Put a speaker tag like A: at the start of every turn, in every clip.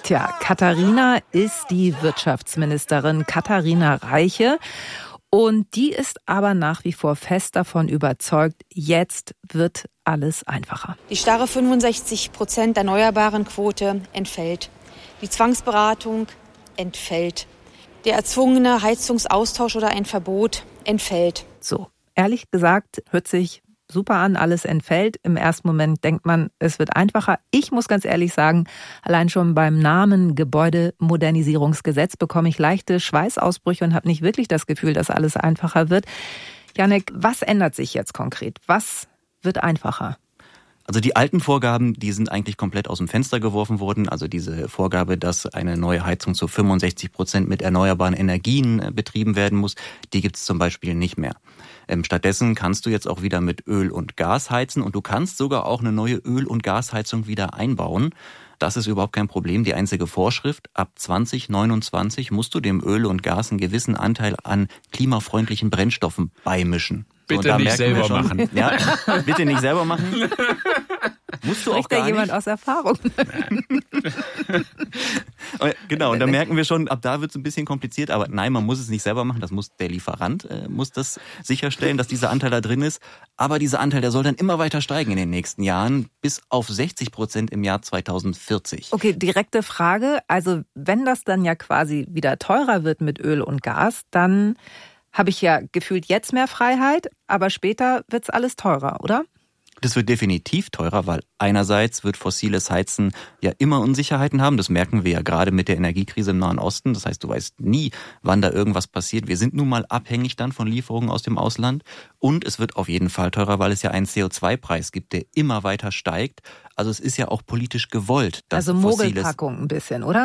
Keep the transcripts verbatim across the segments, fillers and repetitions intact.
A: Tja, Katharina ist die Wirtschaftsministerin, Katharina Reiche. Und die ist aber nach wie vor fest davon überzeugt, jetzt wird alles einfacher.
B: Die starre fünfundsechzig Prozent erneuerbaren Quote entfällt. Die Zwangsberatung entfällt. Der erzwungene Heizungsaustausch oder ein Verbot entfällt.
A: So, ehrlich gesagt, hört sich super an, alles entfällt. Im ersten Moment denkt man, es wird einfacher. Ich muss ganz ehrlich sagen, allein schon beim Namen Gebäudemodernisierungsgesetz bekomme ich leichte Schweißausbrüche und habe nicht wirklich das Gefühl, dass alles einfacher wird. Jannik, was ändert sich jetzt konkret? Was wird einfacher?
C: Also die alten Vorgaben, die sind eigentlich komplett aus dem Fenster geworfen worden. Also diese Vorgabe, dass eine neue Heizung zu fünfundsechzig Prozent mit erneuerbaren Energien betrieben werden muss, die gibt es zum Beispiel nicht mehr. Ähm, stattdessen kannst du jetzt auch wieder mit Öl und Gas heizen und du kannst sogar auch eine neue Öl- und Gasheizung wieder einbauen. Das ist überhaupt kein Problem. Die einzige Vorschrift, ab zwanzig neunundzwanzig musst du dem Öl und Gas einen gewissen Anteil an klimafreundlichen Brennstoffen beimischen.
D: Bitte
C: so,
D: nicht selber machen.
C: Ja, bitte nicht selber machen. Musst du auch gar
A: da jemand
C: nicht.
A: aus Erfahrung?
C: Genau, und da merken wir schon, ab da wird es ein bisschen kompliziert, aber nein, man muss es nicht selber machen, das muss der Lieferant, äh, muss das sicherstellen, dass dieser Anteil da drin ist. Aber dieser Anteil, der soll dann immer weiter steigen in den nächsten Jahren, bis auf sechzig Prozent im Jahr zweitausendvierzig.
A: Okay, direkte Frage. Also wenn das dann ja quasi wieder teurer wird mit Öl und Gas, dann habe ich ja gefühlt jetzt mehr Freiheit, aber später wird's alles teurer, oder?
C: Das wird definitiv teurer, weil einerseits wird fossiles Heizen ja immer Unsicherheiten haben. Das merken wir ja gerade mit der Energiekrise im Nahen Osten. Das heißt, du weißt nie, wann da irgendwas passiert. Wir sind nun mal abhängig dann von Lieferungen aus dem Ausland. Und es wird auf jeden Fall teurer, weil es ja einen C O zwei Preis gibt, der immer weiter steigt. Also es ist ja auch politisch gewollt. Dass
A: also
C: fossiles
A: Mogelpackung ein bisschen, oder?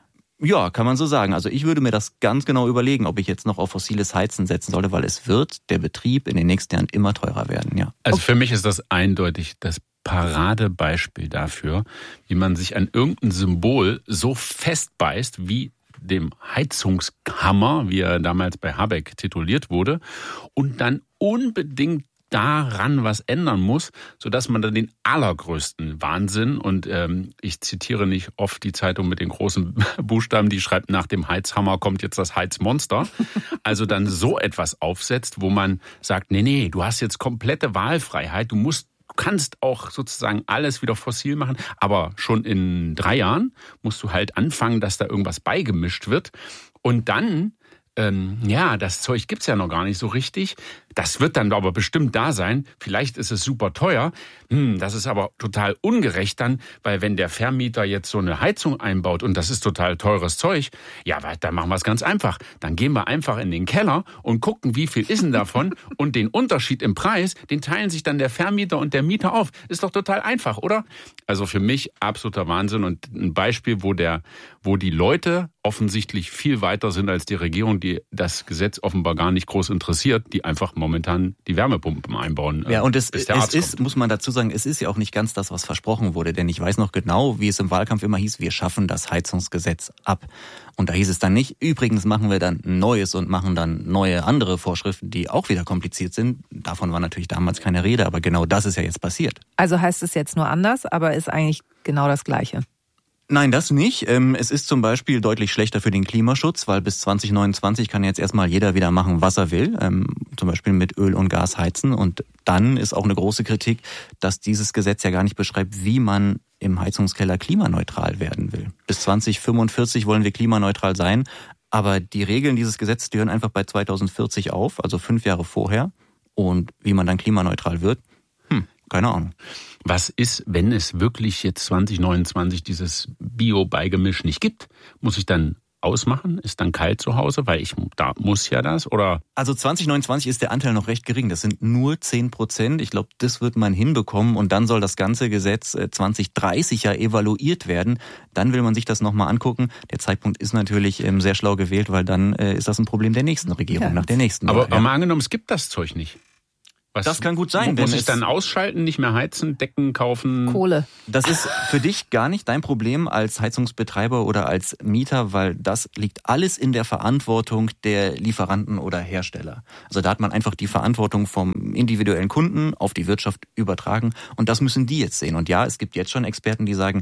C: Ja, kann man so sagen. Also ich würde mir das ganz genau überlegen, ob ich jetzt noch auf fossiles Heizen setzen sollte, weil es wird der Betrieb in den nächsten Jahren immer teurer werden, ja.
D: Also für mich ist das eindeutig das Paradebeispiel dafür, wie man sich an irgendein Symbol so festbeißt wie dem Heizungshammer, wie er damals bei Habeck tituliert wurde, und dann unbedingt daran was ändern muss, sodass man dann den allergrößten Wahnsinn, und ähm, ich zitiere nicht oft die Zeitung mit den großen Buchstaben, die schreibt, nach dem Heizhammer kommt jetzt das Heizmonster, also dann so etwas aufsetzt, wo man sagt, nee, nee, du hast jetzt komplette Wahlfreiheit, du musst Du kannst auch sozusagen alles wieder fossil machen, aber schon in drei Jahren musst du halt anfangen, dass da irgendwas beigemischt wird. Und dann, ähm, ja, das Zeug gibt's ja noch gar nicht so richtig. Das wird dann aber bestimmt da sein. Vielleicht ist es super teuer. Hm, das ist aber total ungerecht dann, weil wenn der Vermieter jetzt so eine Heizung einbaut und das ist total teures Zeug, ja, dann machen wir es ganz einfach. Dann gehen wir einfach in den Keller und gucken, wie viel ist denn davon, und den Unterschied im Preis, den teilen sich dann der Vermieter und der Mieter auf. Ist doch total einfach, oder? Also für mich absoluter Wahnsinn und ein Beispiel, wo der, wo die Leute offensichtlich viel weiter sind als die Regierung, die das Gesetz offenbar gar nicht groß interessiert, die einfach momentan die Wärmepumpen einbauen.
C: Ja, und es,
D: bis der
C: es
D: Arzt
C: ist,
D: kommt.
C: muss man dazu sagen, es ist ja auch nicht ganz das, was versprochen wurde. Denn ich weiß noch genau, wie es im Wahlkampf immer hieß, wir schaffen das Heizungsgesetz ab. Und da hieß es dann nicht, übrigens machen wir dann ein neues und machen dann neue andere Vorschriften, die auch wieder kompliziert sind. Davon war natürlich damals keine Rede, aber genau das ist ja jetzt passiert.
A: Also heißt es jetzt nur anders, aber ist eigentlich genau das Gleiche.
C: Nein, das nicht. Es ist zum Beispiel deutlich schlechter für den Klimaschutz, weil bis zwanzig neunundzwanzig kann jetzt erstmal jeder wieder machen, was er will, zum Beispiel mit Öl und Gas heizen. Und dann ist auch eine große Kritik, dass dieses Gesetz ja gar nicht beschreibt, wie man im Heizungskeller klimaneutral werden will. Bis zwanzig fünfundvierzig wollen wir klimaneutral sein, aber die Regeln dieses Gesetzes, die hören einfach bei zweitausendvierzig auf, also fünf Jahre vorher. Und wie man dann klimaneutral wird, hm, keine Ahnung.
D: Was ist, wenn es wirklich jetzt zwanzig neunundzwanzig dieses Bio-Beigemisch nicht gibt? Muss ich dann ausmachen? Ist dann kalt zu Hause? Weil ich da muss ja das, oder?
C: Also zwanzig neunundzwanzig ist der Anteil noch recht gering. Das sind nur zehn Prozent. Ich glaube, das wird man hinbekommen. Und dann soll das ganze Gesetz zwanzig dreißig ja evaluiert werden. Dann will man sich das nochmal angucken. Der Zeitpunkt ist natürlich sehr schlau gewählt, weil dann ist das ein Problem der nächsten Regierung, ja. nach der nächsten.
D: Aber,
C: Wahl,
D: aber mal angenommen, es gibt das Zeug nicht. Was,
C: das kann gut sein.
D: Muss
C: denn
D: ich dann ausschalten, nicht mehr heizen, Decken kaufen?
A: Kohle.
C: Das ist für dich gar nicht dein Problem als Heizungsbetreiber oder als Mieter, weil das liegt alles in der Verantwortung der Lieferanten oder Hersteller. Also da hat man einfach die Verantwortung vom individuellen Kunden auf die Wirtschaft übertragen und das müssen die jetzt sehen. Und ja, es gibt jetzt schon Experten, die sagen,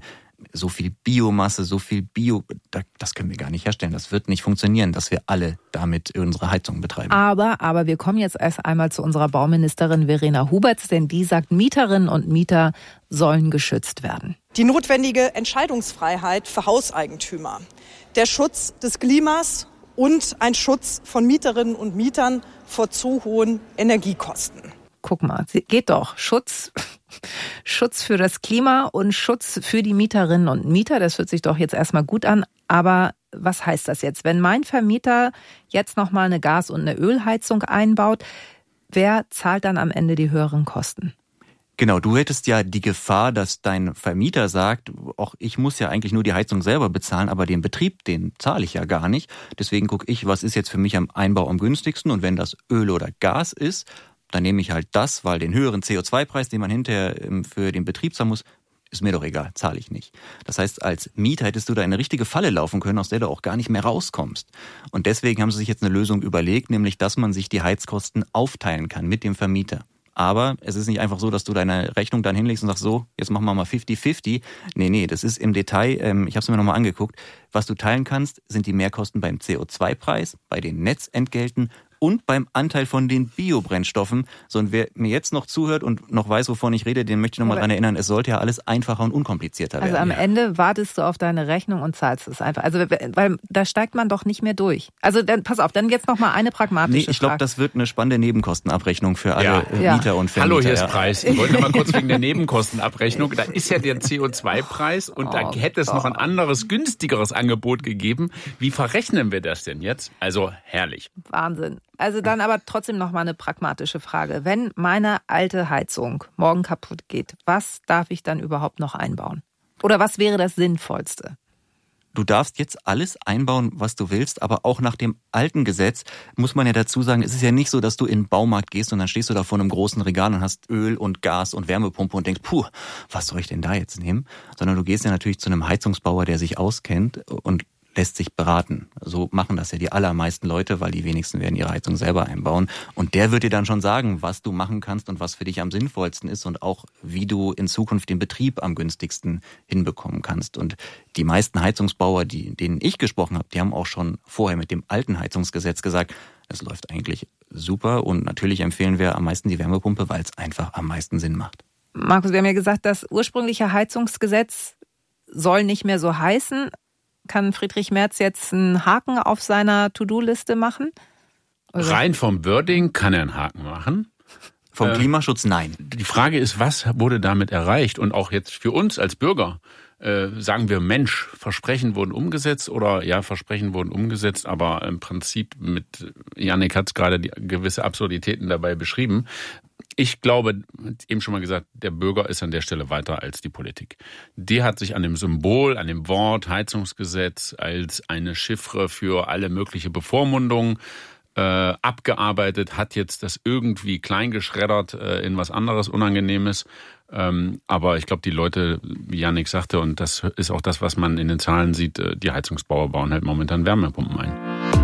C: so viel Biomasse, so viel Bio, das können wir gar nicht herstellen. Das wird nicht funktionieren, dass wir alle damit unsere Heizung betreiben.
A: Aber, aber wir kommen jetzt erst einmal zu unserer Bauministerin Verena Huberts, denn die sagt, Mieterinnen und Mieter sollen geschützt werden.
E: Die notwendige Entscheidungsfreiheit für Hauseigentümer, der Schutz des Klimas und ein Schutz von Mieterinnen und Mietern vor zu hohen Energiekosten.
A: Guck mal, geht doch. Schutz, Schutz für das Klima und Schutz für die Mieterinnen und Mieter. Das hört sich doch jetzt erstmal gut an. Aber was heißt das jetzt? Wenn mein Vermieter jetzt nochmal eine Gas- und eine Ölheizung einbaut, wer zahlt dann am Ende die höheren Kosten?
C: Genau, du hättest ja die Gefahr, dass dein Vermieter sagt, ach, ich muss ja eigentlich nur die Heizung selber bezahlen, aber den Betrieb, den zahle ich ja gar nicht. Deswegen gucke ich, was ist jetzt für mich am Einbau am günstigsten. Und wenn das Öl oder Gas ist, dann nehme ich halt das, weil den höheren C O zwei Preis, den man hinterher für den Betrieb zahlen muss, ist mir doch egal, zahle ich nicht. Das heißt, als Mieter hättest du da in eine richtige Falle laufen können, aus der du auch gar nicht mehr rauskommst. Und deswegen haben sie sich jetzt eine Lösung überlegt, nämlich, dass man sich die Heizkosten aufteilen kann mit dem Vermieter. Aber es ist nicht einfach so, dass du deine Rechnung dann hinlegst und sagst, so, jetzt machen wir mal fifty fifty. Nee, nee, das ist im Detail, ähm, ich habe es mir nochmal angeguckt, was du teilen kannst, sind die Mehrkosten beim C O zwei Preis, bei den Netzentgelten und beim Anteil von den Biobrennstoffen. So, und wer mir jetzt noch zuhört und noch weiß, wovon ich rede, den möchte ich nochmal dran erinnern, es sollte ja alles einfacher und unkomplizierter werden.
A: Also am Ende wartest du auf deine Rechnung und zahlst es einfach. Also, weil da steigt man doch nicht mehr durch. Also dann, pass auf, dann jetzt nochmal eine pragmatische
C: nee, ich glaube, das wird eine spannende Nebenkostenabrechnung für alle
D: ja.
C: äh, Mieter
D: ja.
C: und Vermieter.
D: Hallo, hier ist
C: ja.
D: Preis. Ich wollte mal kurz wegen der Nebenkostenabrechnung. Da ist ja der C O zwei Preis und oh, da hätte es noch ein anderes, günstigeres Angebot gegeben. Wie verrechnen wir das denn jetzt? Also herrlich.
A: Wahnsinn. Also dann aber trotzdem noch mal eine pragmatische Frage. Wenn meine alte Heizung morgen kaputt geht, was darf ich dann überhaupt noch einbauen? Oder was wäre das Sinnvollste?
C: Du darfst jetzt alles einbauen, was du willst, aber auch nach dem alten Gesetz muss man ja dazu sagen, es ist ja nicht so, dass du in den Baumarkt gehst und dann stehst du da vor einem großen Regal und hast Öl und Gas und Wärmepumpe und denkst, puh, was soll ich denn da jetzt nehmen? Sondern du gehst ja natürlich zu einem Heizungsbauer, der sich auskennt und lässt sich beraten. So machen das ja die allermeisten Leute, weil die wenigsten werden ihre Heizung selber einbauen. Und der wird dir dann schon sagen, was du machen kannst und was für dich am sinnvollsten ist und auch, wie du in Zukunft den Betrieb am günstigsten hinbekommen kannst. Und die meisten Heizungsbauer, die, denen ich gesprochen habe, die haben auch schon vorher mit dem alten Heizungsgesetz gesagt, es läuft eigentlich super und natürlich empfehlen wir am meisten die Wärmepumpe, weil es einfach am meisten Sinn macht.
A: Markus, wir haben ja gesagt, das ursprüngliche Heizungsgesetz soll nicht mehr so heißen. Kann Friedrich Merz jetzt einen Haken auf seiner To-Do-Liste machen?
D: Oder? Rein vom Wording kann er einen Haken machen.
C: Vom äh, Klimaschutz nein.
D: Die Frage ist, was wurde damit erreicht? Und auch jetzt für uns als Bürger, äh, sagen wir, Mensch, Versprechen wurden umgesetzt oder ja, Versprechen wurden umgesetzt, aber im Prinzip mit, Jannik hat es gerade die gewisse Absurditäten dabei beschrieben. Ich glaube, eben schon mal gesagt, der Bürger ist an der Stelle weiter als die Politik. Die hat sich an dem Symbol, an dem Wort Heizungsgesetz als eine Chiffre für alle mögliche Bevormundungen äh, abgearbeitet, hat jetzt das irgendwie kleingeschreddert äh, in was anderes Unangenehmes. Ähm, aber ich glaube, die Leute, wie Jannik sagte, und das ist auch das, was man in den Zahlen sieht, äh, die Heizungsbauer bauen halt momentan Wärmepumpen ein.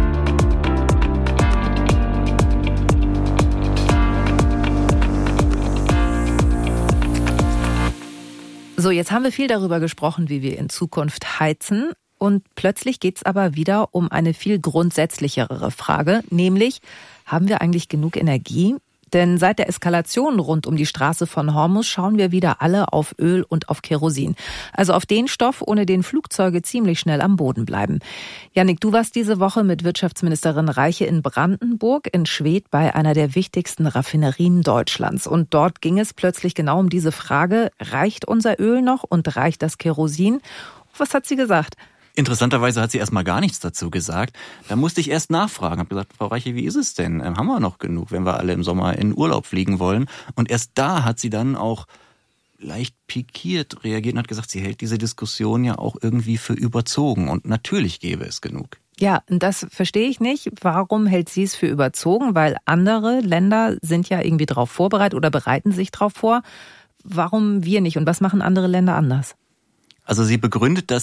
A: So, jetzt haben wir viel darüber gesprochen, wie wir in Zukunft heizen. Und plötzlich geht es aber wieder um eine viel grundsätzlichere Frage, nämlich, haben wir eigentlich genug Energie? Denn seit der Eskalation rund um die Straße von Hormuz schauen wir wieder alle auf Öl und auf Kerosin. Also auf den Stoff, ohne den Flugzeuge ziemlich schnell am Boden bleiben. Jannik, du warst diese Woche mit Wirtschaftsministerin Reiche in Brandenburg in Schwedt bei einer der wichtigsten Raffinerien Deutschlands. Und dort ging es plötzlich genau um diese Frage, reicht unser Öl noch und reicht das Kerosin? Was hat sie gesagt?
C: Interessanterweise hat sie erstmal gar nichts dazu gesagt. Da musste ich erst nachfragen. Habe gesagt, Frau Reiche, wie ist es denn? Haben wir noch genug, wenn wir alle im Sommer in Urlaub fliegen wollen? Und erst da hat sie dann auch leicht pikiert reagiert und hat gesagt, sie hält diese Diskussion ja auch irgendwie für überzogen. Und natürlich gäbe es genug.
A: Ja, das verstehe ich nicht. Warum hält sie es für überzogen? Weil andere Länder sind ja irgendwie darauf vorbereitet oder bereiten sich darauf vor. Warum wir nicht? Und was machen andere Länder anders?
C: Also sie begründet das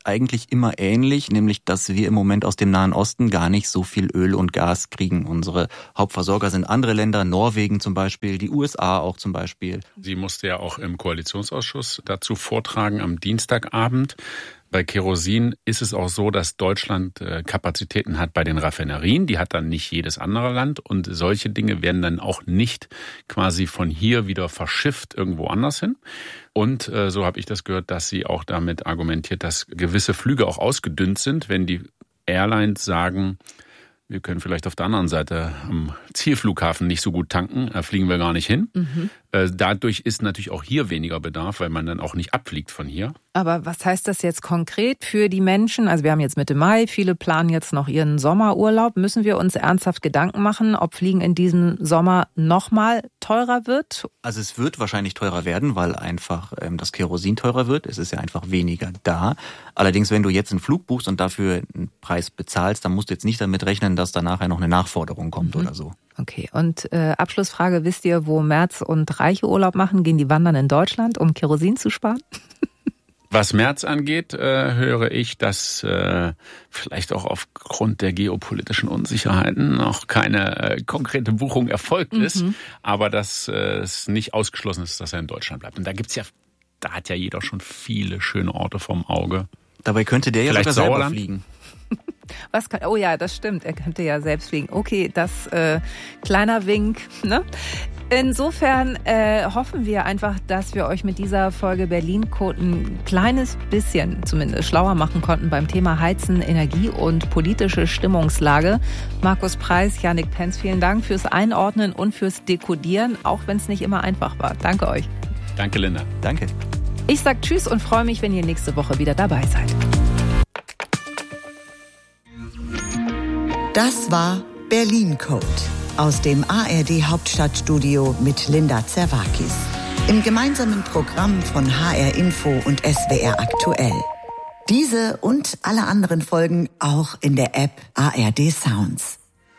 C: eigentlich immer ähnlich, nämlich dass wir im Moment aus dem Nahen Osten gar nicht so viel Öl und Gas kriegen. Unsere Hauptversorger sind andere Länder, Norwegen zum Beispiel, die U S A auch zum Beispiel.
D: Sie musste ja auch im Koalitionsausschuss dazu vortragen am Dienstagabend. Bei Kerosin ist es auch so, dass Deutschland Kapazitäten hat bei den Raffinerien. Die hat dann nicht jedes andere Land. Und solche Dinge werden dann auch nicht quasi von hier wieder verschifft irgendwo anders hin. Und äh, so habe ich das gehört, dass sie auch damit argumentiert, dass gewisse Flüge auch ausgedünnt sind, wenn die Airlines sagen, wir können vielleicht auf der anderen Seite am Zielflughafen nicht so gut tanken, da fliegen wir gar nicht hin. Mhm. Äh, dadurch ist natürlich auch hier weniger Bedarf, weil man dann auch nicht abfliegt von hier.
A: Aber was heißt das jetzt konkret für die Menschen? Also wir haben jetzt Mitte Mai, viele planen jetzt noch ihren Sommerurlaub. Müssen wir uns ernsthaft Gedanken machen, ob Fliegen in diesem Sommer nochmal teurer wird?
C: Also es wird wahrscheinlich teurer werden, weil einfach ähm, das Kerosin teurer wird. Es ist ja einfach weniger da. Allerdings, wenn du jetzt einen Flug buchst und dafür einen Preis bezahlst, dann musst du jetzt nicht damit rechnen, dass da nachher noch eine Nachforderung kommt mhm. oder so.
A: Okay, und äh, Abschlussfrage, wisst ihr, wo Merz und Reiche Urlaub machen? Gehen die wandern in Deutschland, um Kerosin zu sparen?
D: Was Merz angeht, äh, höre ich, dass äh, vielleicht auch aufgrund der geopolitischen Unsicherheiten noch keine äh, konkrete Buchung erfolgt ist, mhm. aber dass äh, es nicht ausgeschlossen ist, dass er in Deutschland bleibt. Und da gibt's ja, da hat ja jeder schon viele schöne Orte vom Auge.
C: Dabei könnte der
D: vielleicht
C: ja sogar selber
D: Sauerland
C: fliegen.
A: Was kann, oh ja, das stimmt. Er könnte ja selbst fliegen. Okay, das äh, kleiner Wink. Ne? Insofern äh, hoffen wir einfach, dass wir euch mit dieser Folge Berlin Code ein kleines bisschen zumindest schlauer machen konnten beim Thema Heizen, Energie und politische Stimmungslage. Markus Preiß, Jannik Penz, vielen Dank fürs Einordnen und fürs Dekodieren, auch wenn es nicht immer einfach war. Danke euch.
D: Danke, Linda.
C: Danke.
A: Ich sag Tschüss und freue mich, wenn ihr nächste Woche wieder dabei seid.
F: Das war Berlin Code aus dem A R D Hauptstadtstudio mit Linda Zerwakis. Im gemeinsamen Programm von H R Info und S W R Aktuell. Diese und alle anderen Folgen auch in der App A R D Sounds.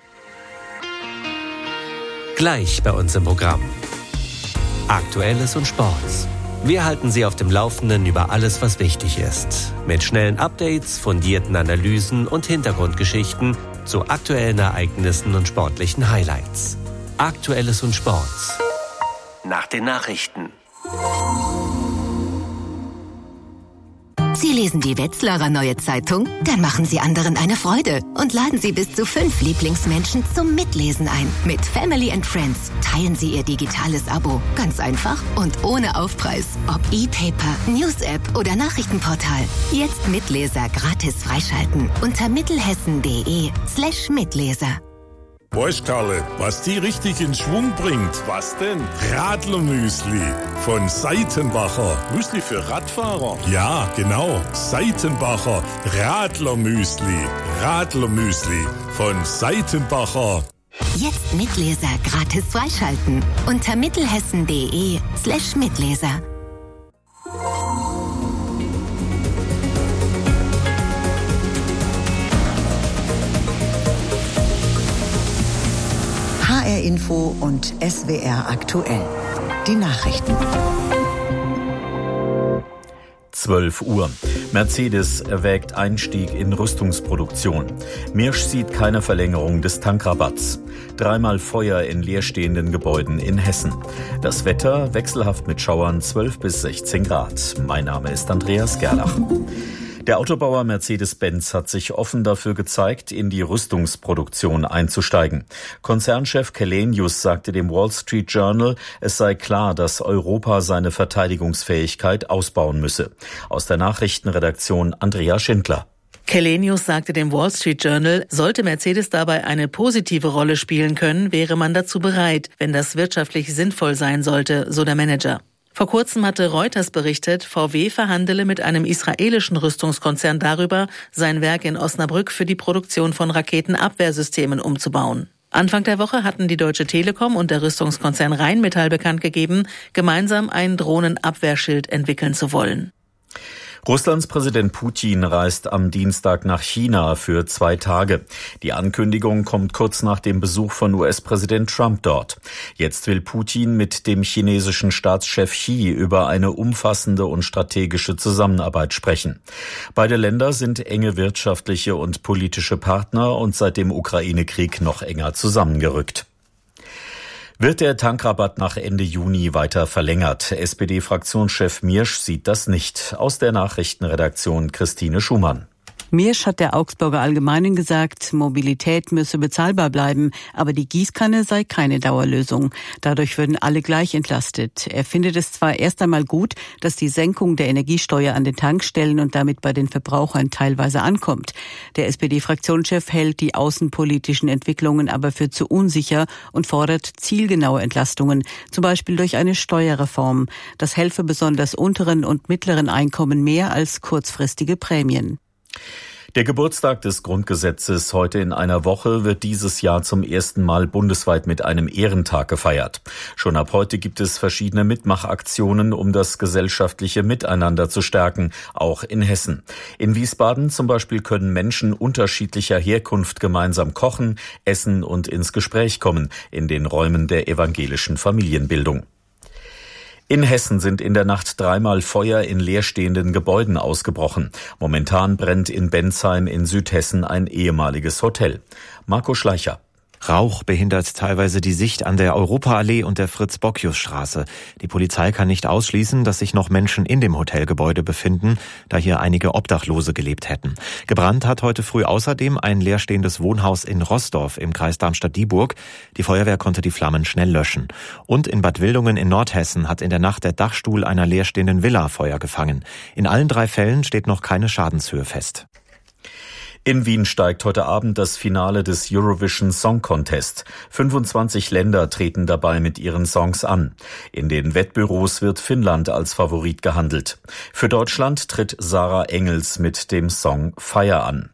G: Gleich bei uns im Programm. Aktuelles und Sports. Wir halten Sie auf dem Laufenden über alles, was wichtig ist. Mit schnellen Updates, fundierten Analysen und Hintergrundgeschichten zu aktuellen Ereignissen und sportlichen Highlights. Aktuelles und Sports. Nach den Nachrichten.
H: Sie lesen die Wetzlarer Neue Zeitung? Dann machen Sie anderen eine Freude und laden Sie bis zu fünf Lieblingsmenschen zum Mitlesen ein. Mit Family and Friends teilen Sie Ihr digitales Abo. Ganz einfach und ohne Aufpreis. Ob E-Paper, News-App oder Nachrichtenportal. Jetzt Mitleser gratis freischalten unter mittelhessen.de slash Mitleser.
I: Weißt Karle, was die richtig in Schwung bringt? Was denn? Radlermüsli von Seitenbacher. Müsli für Radfahrer? Ja, genau. Seitenbacher Radlermüsli. Radlermüsli von Seitenbacher.
H: Jetzt Mitleser gratis freischalten unter mittelhessen.de slash Mitleser.
F: H R Info und S W R Aktuell. Die Nachrichten.
J: zwölf Uhr. Mercedes erwägt Einstieg in Rüstungsproduktion. Mirsch sieht keine Verlängerung des Tankrabatts. Dreimal Feuer in leerstehenden Gebäuden in Hessen. Das Wetter wechselhaft mit Schauern zwölf bis sechzehn Grad. Mein Name ist Andreas Gerlach. Der Autobauer Mercedes-Benz hat sich offen dafür gezeigt, in die Rüstungsproduktion einzusteigen. Konzernchef Källenius sagte dem Wall Street Journal, es sei klar, dass Europa seine Verteidigungsfähigkeit ausbauen müsse. Aus der Nachrichtenredaktion Andrea Schindler.
K: Källenius sagte dem Wall Street Journal, sollte Mercedes dabei eine positive Rolle spielen können, wäre man dazu bereit, wenn das wirtschaftlich sinnvoll sein sollte, so der Manager. Vor kurzem hatte Reuters berichtet, V W verhandele mit einem israelischen Rüstungskonzern darüber, sein Werk in Osnabrück für die Produktion von Raketenabwehrsystemen umzubauen. Anfang der Woche hatten die Deutsche Telekom und der Rüstungskonzern Rheinmetall bekannt gegeben, gemeinsam ein Drohnenabwehrschild entwickeln zu wollen.
J: Russlands Präsident Putin reist am Dienstag nach China für zwei Tage. Die Ankündigung kommt kurz nach dem Besuch von U S-Präsident Trump dort. Jetzt will Putin mit dem chinesischen Staatschef Xi über eine umfassende und strategische Zusammenarbeit sprechen. Beide Länder sind enge wirtschaftliche und politische Partner und seit dem Ukraine-Krieg noch enger zusammengerückt. Wird der Tankrabatt nach Ende Juni weiter verlängert? S P D-Fraktionschef Miersch sieht das nicht. Aus der Nachrichtenredaktion Christine Schumann.
L: Miersch hat der Augsburger Allgemeinen gesagt, Mobilität müsse bezahlbar bleiben, aber die Gießkanne sei keine Dauerlösung. Dadurch würden alle gleich entlastet. Er findet es zwar erst einmal gut, dass die Senkung der Energiesteuer an den Tankstellen und damit bei den Verbrauchern teilweise ankommt. Der S P D-Fraktionschef hält die außenpolitischen Entwicklungen aber für zu unsicher und fordert zielgenaue Entlastungen, zum Beispiel durch eine Steuerreform. Das helfe besonders unteren und mittleren Einkommen mehr als kurzfristige Prämien.
J: Der Geburtstag des Grundgesetzes heute in einer Woche wird dieses Jahr zum ersten Mal bundesweit mit einem Ehrentag gefeiert. Schon ab heute gibt es verschiedene Mitmachaktionen, um das gesellschaftliche Miteinander zu stärken, auch in Hessen. In Wiesbaden zum Beispiel können Menschen unterschiedlicher Herkunft gemeinsam kochen, essen und ins Gespräch kommen in den Räumen der evangelischen Familienbildung. In Hessen sind in der Nacht dreimal Feuer in leerstehenden Gebäuden ausgebrochen. Momentan brennt in Bensheim in Südhessen ein ehemaliges Hotel. Marco Schleicher.
M: Rauch behindert teilweise die Sicht an der Europaallee und der Fritz-Bockius-Straße. Die Polizei kann nicht ausschließen, dass sich noch Menschen in dem Hotelgebäude befinden, da hier einige Obdachlose gelebt hätten. Gebrannt hat heute früh außerdem ein leerstehendes Wohnhaus in Roßdorf im Kreis Darmstadt-Dieburg. Die Feuerwehr konnte die Flammen schnell löschen. Und in Bad Wildungen in Nordhessen hat in der Nacht der Dachstuhl einer leerstehenden Villa Feuer gefangen. In allen drei Fällen steht noch keine Schadenshöhe fest.
J: In Wien steigt heute Abend das Finale des Eurovision Song Contest. fünfundzwanzig Länder treten dabei mit ihren Songs an. In den Wettbüros wird Finnland als Favorit gehandelt. Für Deutschland tritt Sarah Engels mit dem Song Fire an.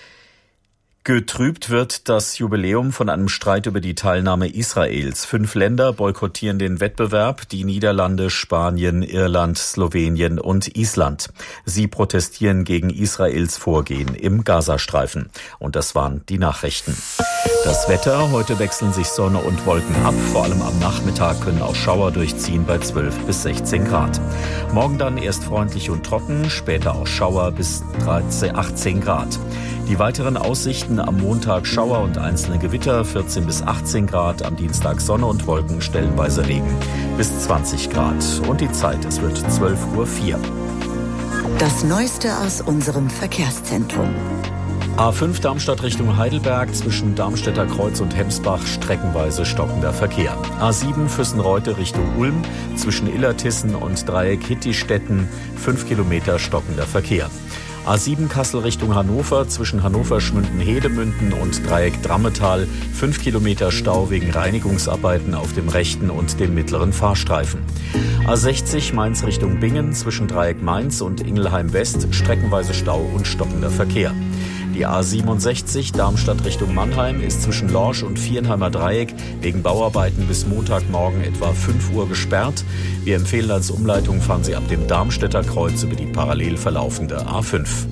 J: Getrübt wird das Jubiläum von einem Streit über die Teilnahme Israels. Fünf Länder boykottieren den Wettbewerb, die Niederlande, Spanien, Irland, Slowenien und Island. Sie protestieren gegen Israels Vorgehen im Gazastreifen. Und das waren die Nachrichten. Das Wetter, heute wechseln sich Sonne und Wolken ab. Vor allem am Nachmittag können auch Schauer durchziehen bei zwölf bis sechzehn Grad. Morgen dann erst freundlich und trocken, später auch Schauer bis dreizehn, achtzehn Grad. Die weiteren Aussichten: am Montag Schauer und einzelne Gewitter, vierzehn bis achtzehn Grad. Am Dienstag Sonne und Wolken, stellenweise Regen bis zwanzig Grad. Und die Zeit, es wird zwölf Uhr vier.
F: Das Neueste aus unserem Verkehrszentrum.
J: A fünf Darmstadt Richtung Heidelberg, zwischen Darmstädter Kreuz und Hemsbach streckenweise stockender Verkehr. A sieben Füssenreute Richtung Ulm, zwischen Illertissen und Dreieck Hittistetten fünf Kilometer stockender Verkehr. A sieben Kassel Richtung Hannover, zwischen Hannover-Schmünden-Hedemünden und Dreieck Drammetal fünf Kilometer Stau wegen Reinigungsarbeiten auf dem rechten und dem mittleren Fahrstreifen. A sechzig Mainz Richtung Bingen, zwischen Dreieck Mainz und Ingelheim West streckenweise Stau und stockender Verkehr. Die A siebenundsechzig Darmstadt Richtung Mannheim ist zwischen Lorsch und Viernheimer Dreieck wegen Bauarbeiten bis Montagmorgen etwa fünf Uhr gesperrt. Wir empfehlen als Umleitung, fahren Sie ab dem Darmstädter Kreuz über die parallel verlaufende A fünf.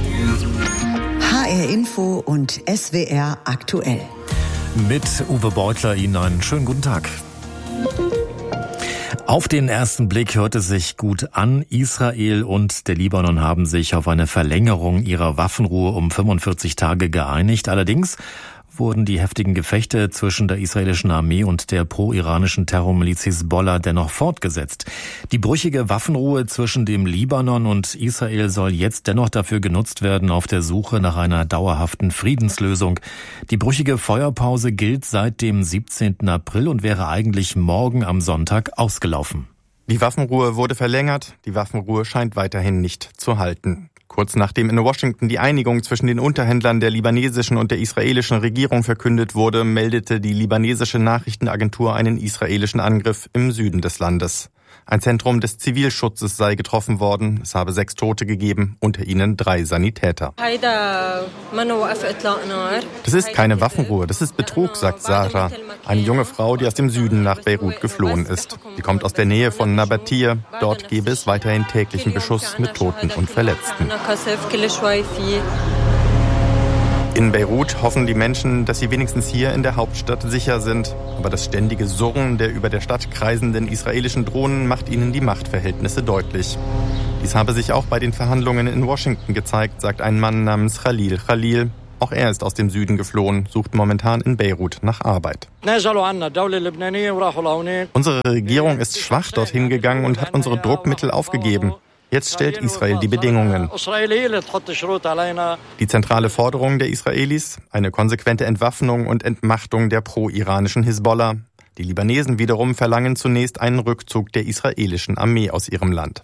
F: H R Info und S W R aktuell.
N: Mit Uwe Beutler Ihnen einen schönen guten Tag. Auf den ersten Blick hört es sich gut an. Israel und der Libanon haben sich auf eine Verlängerung ihrer Waffenruhe um fünfundvierzig Tage geeinigt. Allerdings wurden die heftigen Gefechte zwischen der israelischen Armee und der pro-iranischen Terrormiliz Hisbollah dennoch fortgesetzt. Die brüchige Waffenruhe zwischen dem Libanon und Israel soll jetzt dennoch dafür genutzt werden, auf der Suche nach einer dauerhaften Friedenslösung. Die brüchige Feuerpause gilt seit dem siebzehnten April und wäre eigentlich morgen am Sonntag ausgelaufen.
O: Die Waffenruhe wurde verlängert, die Waffenruhe scheint weiterhin nicht zu halten. Kurz nachdem in Washington die Einigung zwischen den Unterhändlern der libanesischen und der israelischen Regierung verkündet wurde, meldete die libanesische Nachrichtenagentur einen israelischen Angriff im Süden des Landes. Ein Zentrum des Zivilschutzes sei getroffen worden. Es habe sechs Tote gegeben, unter ihnen drei Sanitäter. Das ist keine Waffenruhe, das ist Betrug, sagt Sarah, eine junge Frau, die aus dem Süden nach Beirut geflohen ist. Sie kommt aus der Nähe von Nabatir. Dort gebe es weiterhin täglichen Beschuss mit Toten und Verletzten. In Beirut hoffen die Menschen, dass sie wenigstens hier in der Hauptstadt sicher sind. Aber das ständige Surren der über der Stadt kreisenden israelischen Drohnen macht ihnen die Machtverhältnisse deutlich. Dies habe sich auch bei den Verhandlungen in Washington gezeigt, sagt ein Mann namens Khalil Khalil. Auch er ist aus dem Süden geflohen, sucht momentan in Beirut nach Arbeit. Unsere Regierung ist schwach dorthin gegangen und hat unsere Druckmittel aufgegeben. Jetzt stellt Israel die Bedingungen. Die zentrale Forderung der Israelis, eine konsequente Entwaffnung und Entmachtung der pro-iranischen Hisbollah. Die Libanesen wiederum verlangen zunächst einen Rückzug der israelischen Armee aus ihrem Land.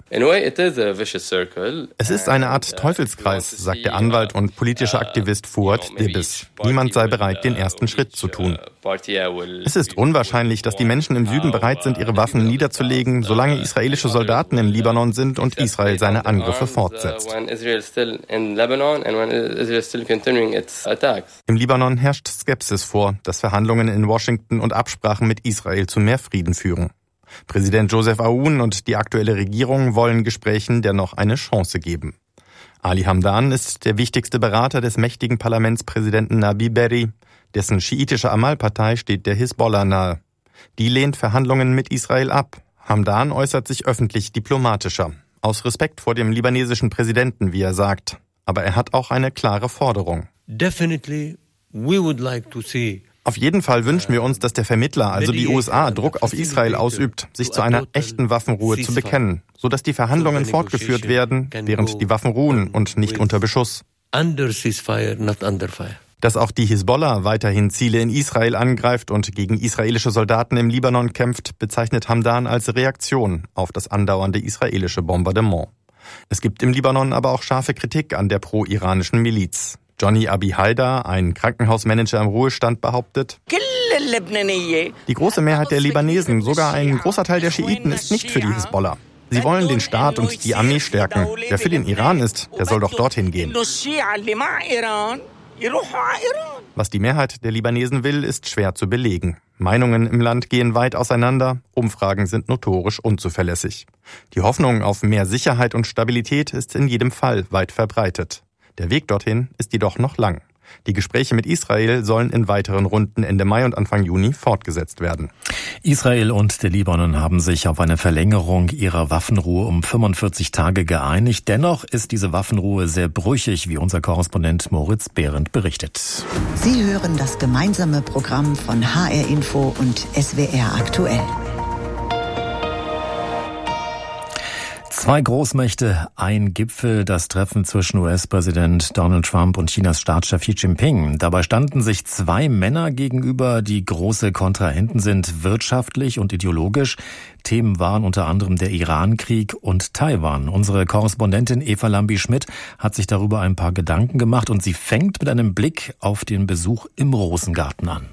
O: Es ist eine Art Teufelskreis, sagt der Anwalt und politische Aktivist Fuad Dibis. Niemand sei bereit, den ersten Schritt zu tun. Es ist unwahrscheinlich, dass die Menschen im Süden bereit sind, ihre Waffen niederzulegen, solange israelische Soldaten im Libanon sind und Israel seine Angriffe fortsetzt. Im Libanon herrscht Skepsis vor, dass Verhandlungen in Washington und Absprachen mit Israel zu mehr Frieden führen. Präsident Joseph Aoun und die aktuelle Regierung wollen Gesprächen dennoch eine Chance geben. Ali Hamdan ist der wichtigste Berater des mächtigen Parlamentspräsidenten Nabi Berri. Dessen schiitische Amal-Partei steht der Hisbollah nahe. Die lehnt Verhandlungen mit Israel ab. Hamdan äußert sich öffentlich diplomatischer. Aus Respekt vor dem libanesischen Präsidenten, wie er sagt. Aber er hat auch eine klare Forderung.
P: Definitely, we would like to see
O: Auf jeden Fall wünschen wir uns, dass der Vermittler, also die U S A, Druck auf Israel ausübt, sich zu einer echten Waffenruhe zu bekennen, sodass die Verhandlungen fortgeführt werden, während die Waffen ruhen und nicht unter Beschuss. Dass auch die Hisbollah weiterhin Ziele in Israel angreift und gegen israelische Soldaten im Libanon kämpft, bezeichnet Hamdan als Reaktion auf das andauernde israelische Bombardement. Es gibt im Libanon aber auch scharfe Kritik an der pro-iranischen Miliz. Johnny Abi Haidar, ein Krankenhausmanager im Ruhestand, behauptet, die große Mehrheit der Libanesen, sogar ein großer Teil der Schiiten, ist nicht für die Hisbollah. Sie wollen den Staat und die Armee stärken. Wer für den Iran ist, der soll doch dorthin gehen. Was die Mehrheit der Libanesen will, ist schwer zu belegen. Meinungen im Land gehen weit auseinander, Umfragen sind notorisch unzuverlässig. Die Hoffnung auf mehr Sicherheit und Stabilität ist in jedem Fall weit verbreitet. Der Weg dorthin ist jedoch noch lang. Die Gespräche mit Israel sollen in weiteren Runden Ende Mai und Anfang Juni fortgesetzt werden.
N: Israel und der Libanon haben sich auf eine Verlängerung ihrer Waffenruhe um fünfundvierzig Tage geeinigt. Dennoch ist diese Waffenruhe sehr brüchig, wie unser Korrespondent Moritz Behrendt berichtet.
F: Sie hören das gemeinsame Programm von H R Info und S W R aktuell.
N: Zwei Großmächte, ein Gipfel, das Treffen zwischen U S-Präsident Donald Trump und Chinas Staatschef Xi Jinping. Dabei standen sich zwei Männer gegenüber, die große Kontrahenten sind, wirtschaftlich und ideologisch. Themen waren unter anderem der Irankrieg und Taiwan. Unsere Korrespondentin Eva Lambi-Schmidt hat sich darüber ein paar Gedanken gemacht und sie fängt mit einem Blick auf den Besuch im Rosengarten an.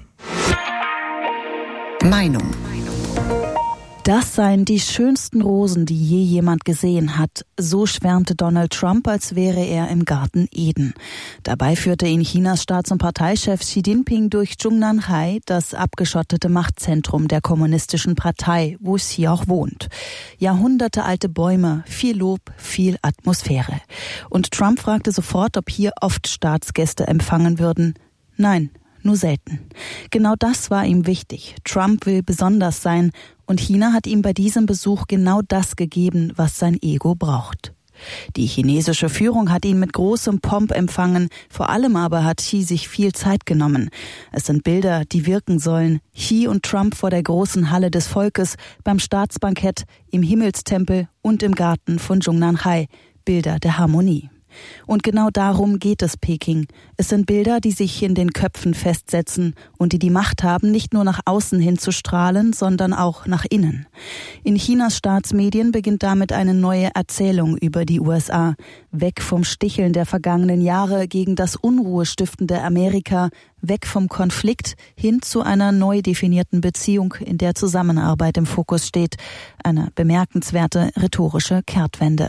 F: Meinung.
Q: Das seien die schönsten Rosen, die je jemand gesehen hat. So schwärmte Donald Trump, als wäre er im Garten Eden. Dabei führte ihn Chinas Staats- und Parteichef Xi Jinping durch Zhongnanhai, das abgeschottete Machtzentrum der kommunistischen Partei, wo Xi auch wohnt. Jahrhundertealte Bäume, viel Lob, viel Atmosphäre. Und Trump fragte sofort, ob hier oft Staatsgäste empfangen würden. Nein, nur selten. Genau das war ihm wichtig. Trump will besonders sein und China hat ihm bei diesem Besuch genau das gegeben, was sein Ego braucht. Die chinesische Führung hat ihn mit großem Pomp empfangen, vor allem aber hat Xi sich viel Zeit genommen. Es sind Bilder, die wirken sollen. Xi und Trump vor der großen Halle des Volkes, beim Staatsbankett, im Himmelstempel und im Garten von Zhongnanhai. Bilder der Harmonie. Und genau darum geht es Peking. Es sind Bilder, die sich in den Köpfen festsetzen und die die Macht haben, nicht nur nach außen hin zu strahlen, sondern auch nach innen. In Chinas Staatsmedien beginnt damit eine neue Erzählung über die U S A. Weg vom Sticheln der vergangenen Jahre gegen das unruhestiftende Amerika, weg vom Konflikt hin zu einer neu definierten Beziehung, in der Zusammenarbeit im Fokus steht. Eine bemerkenswerte rhetorische Kehrtwende.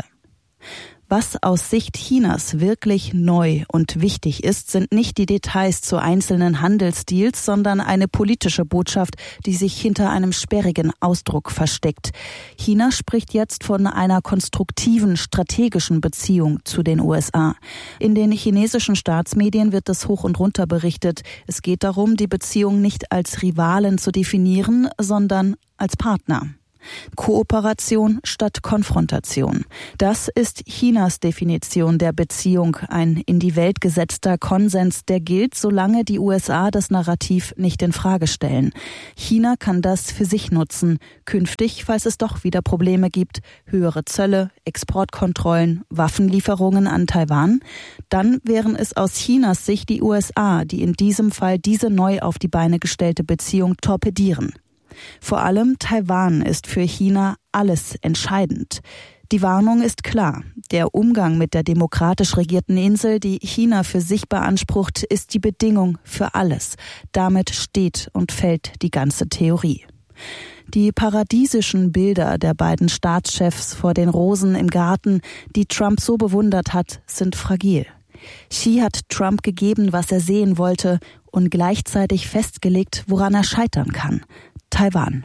Q: Was aus Sicht Chinas wirklich neu und wichtig ist, sind nicht die Details zu einzelnen Handelsdeals, sondern eine politische Botschaft, die sich hinter einem sperrigen Ausdruck versteckt. China spricht jetzt von einer konstruktiven, strategischen Beziehung zu den U S A. In den chinesischen Staatsmedien wird es hoch und runter berichtet. Es geht darum, die Beziehung nicht als Rivalen zu definieren, sondern als Partner. Kooperation statt Konfrontation. Das ist Chinas Definition der Beziehung, ein in die Welt gesetzter Konsens, der gilt, solange die U S A das Narrativ nicht in Frage stellen. China kann das für sich nutzen, künftig, falls es doch wieder Probleme gibt, höhere Zölle, Exportkontrollen, Waffenlieferungen an Taiwan. Dann wären es aus Chinas Sicht die U S A, die in diesem Fall diese neu auf die Beine gestellte Beziehung torpedieren. Vor allem Taiwan ist für China alles entscheidend. Die Warnung ist klar. Der Umgang mit der demokratisch regierten Insel, die China für sich beansprucht, ist die Bedingung für alles. Damit steht und fällt die ganze Theorie. Die paradiesischen Bilder der beiden Staatschefs vor den Rosen im Garten, die Trump so bewundert hat, sind fragil. Xi hat Trump gegeben, was er sehen wollte, und gleichzeitig festgelegt, woran er scheitern kann. Taiwan.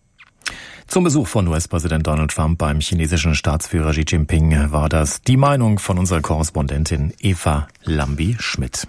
N: Zum Besuch von U S-Präsident Donald Trump beim chinesischen Staatsführer Xi Jinping war das die Meinung von unserer Korrespondentin Eva Lambi-Schmidt.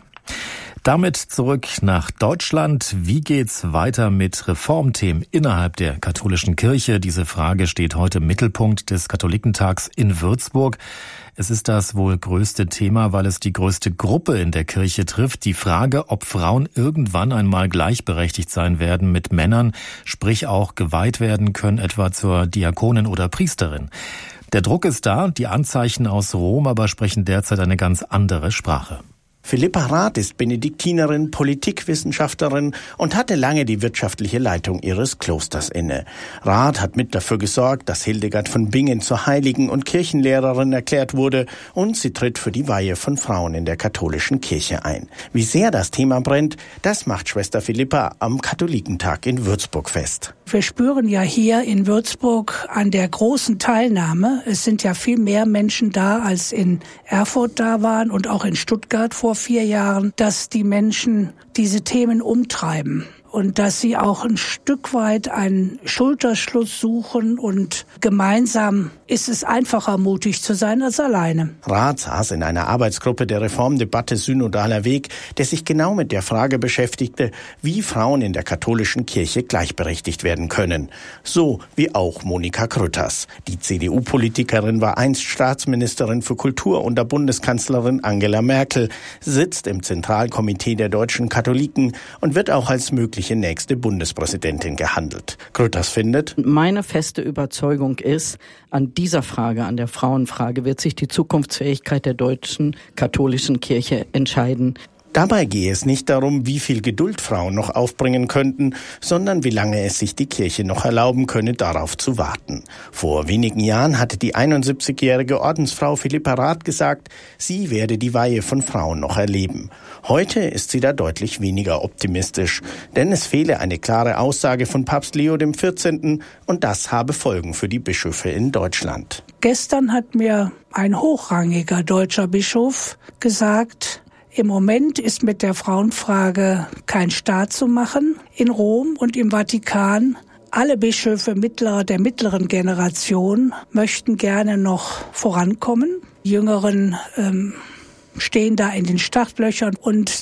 N: Damit zurück nach Deutschland. Wie geht's weiter mit Reformthemen innerhalb der katholischen Kirche? Diese Frage steht heute im Mittelpunkt des Katholikentags in Würzburg. Es ist das wohl größte Thema, weil es die größte Gruppe in der Kirche trifft. Die Frage, ob Frauen irgendwann einmal gleichberechtigt sein werden mit Männern, sprich auch geweiht werden können, etwa zur Diakonin oder Priesterin. Der Druck ist da, die Anzeichen aus Rom aber sprechen derzeit eine ganz andere Sprache.
R: Philippa Rath ist Benediktinerin, Politikwissenschaftlerin und hatte lange die wirtschaftliche Leitung ihres Klosters inne. Rath hat mit dafür gesorgt, dass Hildegard von Bingen zur Heiligen und Kirchenlehrerin erklärt wurde, und sie tritt für die Weihe von Frauen in der katholischen Kirche ein. Wie sehr das Thema brennt, das macht Schwester Philippa am Katholikentag in Würzburg fest.
S: Wir spüren ja hier in Würzburg an der großen Teilnahme. Es sind ja viel mehr Menschen da, als in Erfurt da waren und auch in Stuttgart vor vier Jahren, dass die Menschen diese Themen umtreiben und dass sie auch ein Stück weit einen Schulterschluss suchen, und gemeinsam ist es einfacher, mutig zu sein als alleine.
R: Rath saß in einer Arbeitsgruppe der Reformdebatte Synodaler Weg, der sich genau mit der Frage beschäftigte, wie Frauen in der katholischen Kirche gleichberechtigt werden können. So wie auch Monika Grütters. Die C D U-Politikerin war einst Staatsministerin für Kultur unter Bundeskanzlerin Angela Merkel, sitzt im Zentralkomitee der deutschen Katholiken und wird auch als mögliche nächste Bundespräsidentin gehandelt. Grütters findet:
T: Meine feste Überzeugung ist, an dieser Frage, an der Frauenfrage, wird sich die Zukunftsfähigkeit der deutschen katholischen Kirche entscheiden.
R: Dabei gehe es nicht darum, wie viel Geduld Frauen noch aufbringen könnten, sondern wie lange es sich die Kirche noch erlauben könne, darauf zu warten. Vor wenigen Jahren hatte die einundsiebzigjährige Ordensfrau Philippa Rath gesagt, sie werde die Weihe von Frauen noch erleben. Heute ist sie da deutlich weniger optimistisch, denn es fehle eine klare Aussage von Papst Leo der vierzehnte. und das habe Folgen für die Bischöfe in Deutschland.
S: Gestern hat mir ein hochrangiger deutscher Bischof gesagt, im Moment ist mit der Frauenfrage kein Staat zu machen. In Rom und im Vatikan, alle Bischöfe mittlerer, der mittleren Generation möchten gerne noch vorankommen. Die Jüngeren ähm, stehen da in den Startlöchern, und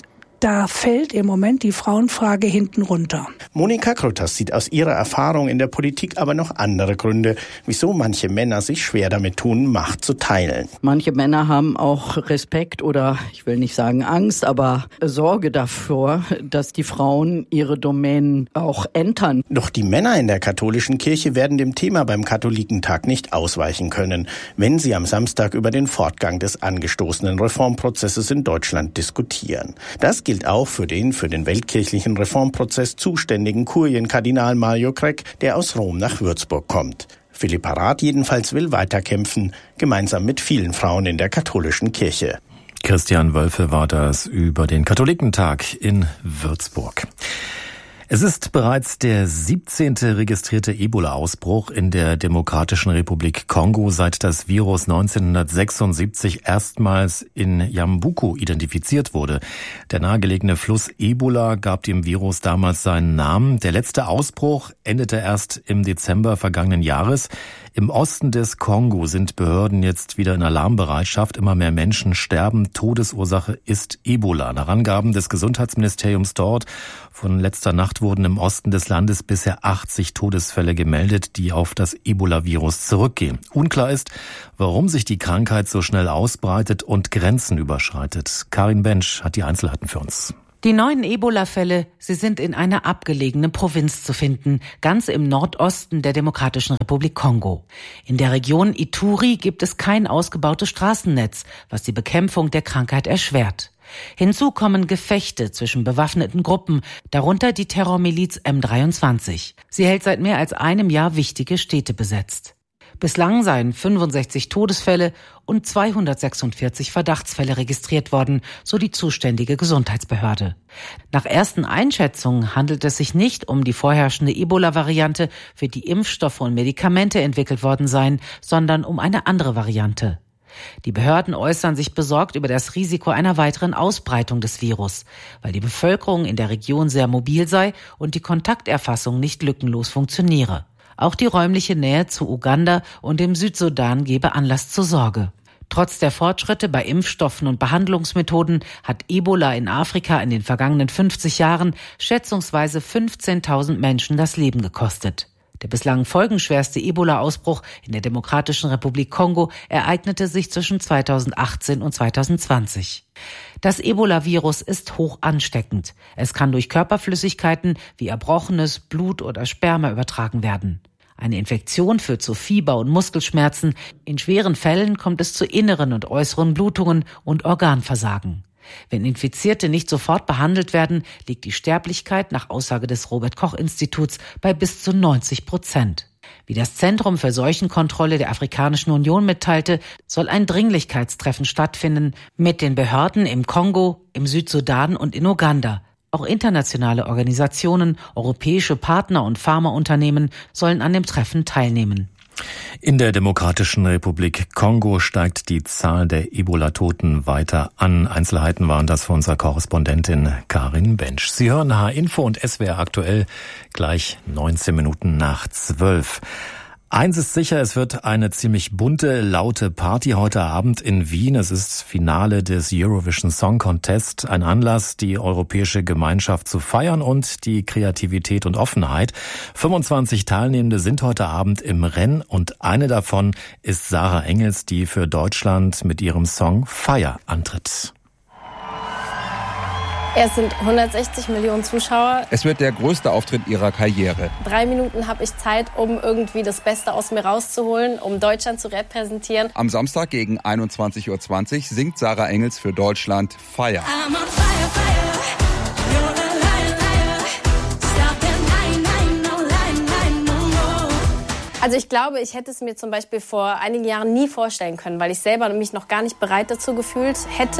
S: da fällt im Moment die Frauenfrage hinten runter.
R: Monika Krutters sieht aus ihrer Erfahrung in der Politik aber noch andere Gründe, wieso manche Männer sich schwer damit tun, Macht zu teilen.
T: Manche Männer haben auch Respekt oder, ich will nicht sagen Angst, aber Sorge davor, dass die Frauen ihre Domänen auch entern.
R: Doch die Männer in der katholischen Kirche werden dem Thema beim Katholikentag nicht ausweichen können, wenn sie am Samstag über den Fortgang des angestoßenen Reformprozesses in Deutschland diskutieren. Das gilt auch für den für den weltkirchlichen Reformprozess zuständigen Kurienkardinal Mario Craig, der aus Rom nach Würzburg kommt. Philippa Rath jedenfalls will weiterkämpfen, gemeinsam mit vielen Frauen in der katholischen Kirche.
N: Christian Wölfe war das über den Katholikentag in Würzburg. Es ist bereits der siebzehnte registrierte Ebola-Ausbruch in der Demokratischen Republik Kongo, seit das Virus neunzehnhundertsechsundsiebzig erstmals in Yambuku identifiziert wurde. Der nahegelegene Fluss Ebola gab dem Virus damals seinen Namen. Der letzte Ausbruch endete erst im Dezember vergangenen Jahres. Im Osten des Kongo sind Behörden jetzt wieder in Alarmbereitschaft. Immer mehr Menschen sterben. Todesursache ist Ebola. Nach Angaben des Gesundheitsministeriums dort von letzter Nacht wurden im Osten des Landes bisher achtzig Todesfälle gemeldet, die auf das Ebola-Virus zurückgehen. Unklar ist, warum sich die Krankheit so schnell ausbreitet und Grenzen überschreitet. Karin Bensch hat die Einzelheiten für uns.
U: Die neuen Ebola-Fälle, sie sind in einer abgelegenen Provinz zu finden, ganz im Nordosten der Demokratischen Republik Kongo. In der Region Ituri gibt es kein ausgebautes Straßennetz, was die Bekämpfung der Krankheit erschwert. Hinzu kommen Gefechte zwischen bewaffneten Gruppen, darunter die Terrormiliz M dreiundzwanzig. Sie hält seit mehr als einem Jahr wichtige Städte besetzt. Bislang seien fünfundsechzig Todesfälle und zweihundertsechsundvierzig Verdachtsfälle registriert worden, so die zuständige Gesundheitsbehörde. Nach ersten Einschätzungen handelt es sich nicht um die vorherrschende Ebola-Variante, für die Impfstoffe und Medikamente entwickelt worden seien, sondern um eine andere Variante. Die Behörden äußern sich besorgt über das Risiko einer weiteren Ausbreitung des Virus, weil die Bevölkerung in der Region sehr mobil sei und die Kontakterfassung nicht lückenlos funktioniere. Auch die räumliche Nähe zu Uganda und dem Südsudan gebe Anlass zur Sorge. Trotz der Fortschritte bei Impfstoffen und Behandlungsmethoden hat Ebola in Afrika in den vergangenen fünfzig Jahren schätzungsweise fünfzehntausend Menschen das Leben gekostet. Der bislang folgenschwerste Ebola-Ausbruch in der Demokratischen Republik Kongo ereignete sich zwischen zweitausendachtzehn und zweitausendzwanzig. Das Ebola-Virus ist hoch ansteckend. Es kann durch Körperflüssigkeiten wie erbrochenes Blut oder Sperma übertragen werden. Eine Infektion führt zu Fieber und Muskelschmerzen. In schweren Fällen kommt es zu inneren und äußeren Blutungen und Organversagen. Wenn Infizierte nicht sofort behandelt werden, liegt die Sterblichkeit nach Aussage des Robert-Koch-Instituts bei bis zu neunzig Prozent. Wie das Zentrum für Seuchenkontrolle der Afrikanischen Union mitteilte, soll ein Dringlichkeitstreffen stattfinden mit den Behörden im Kongo, im Südsudan und in Uganda. Auch internationale Organisationen, europäische Partner und Pharmaunternehmen sollen an dem Treffen teilnehmen.
N: In der Demokratischen Republik Kongo steigt die Zahl der Ebola-Toten weiter an. Einzelheiten waren das von unserer Korrespondentin Karin Bensch. Sie hören H-Info und S W R aktuell gleich neunzehn Minuten nach zwölf. Eins ist sicher, es wird eine ziemlich bunte, laute Party heute Abend in Wien. Es ist Finale des Eurovision Song Contest, ein Anlass, die europäische Gemeinschaft zu feiern und die Kreativität und Offenheit. fünfundzwanzig Teilnehmende sind heute Abend im Rennen und eine davon ist Sarah Engels, die für Deutschland mit ihrem Song Fire antritt.
V: Es sind hundertsechzig Millionen Zuschauer.
W: Es wird der größte Auftritt ihrer Karriere.
V: Drei Minuten habe ich Zeit, um irgendwie das Beste aus mir rauszuholen, um Deutschland zu repräsentieren.
W: Am Samstag gegen einundzwanzig Uhr zwanzig singt Sarah Engels für Deutschland Fire. I'm on fire, fire.
V: Also ich glaube, ich hätte es mir zum Beispiel vor einigen Jahren nie vorstellen können, weil ich selber mich noch gar nicht bereit dazu gefühlt hätte.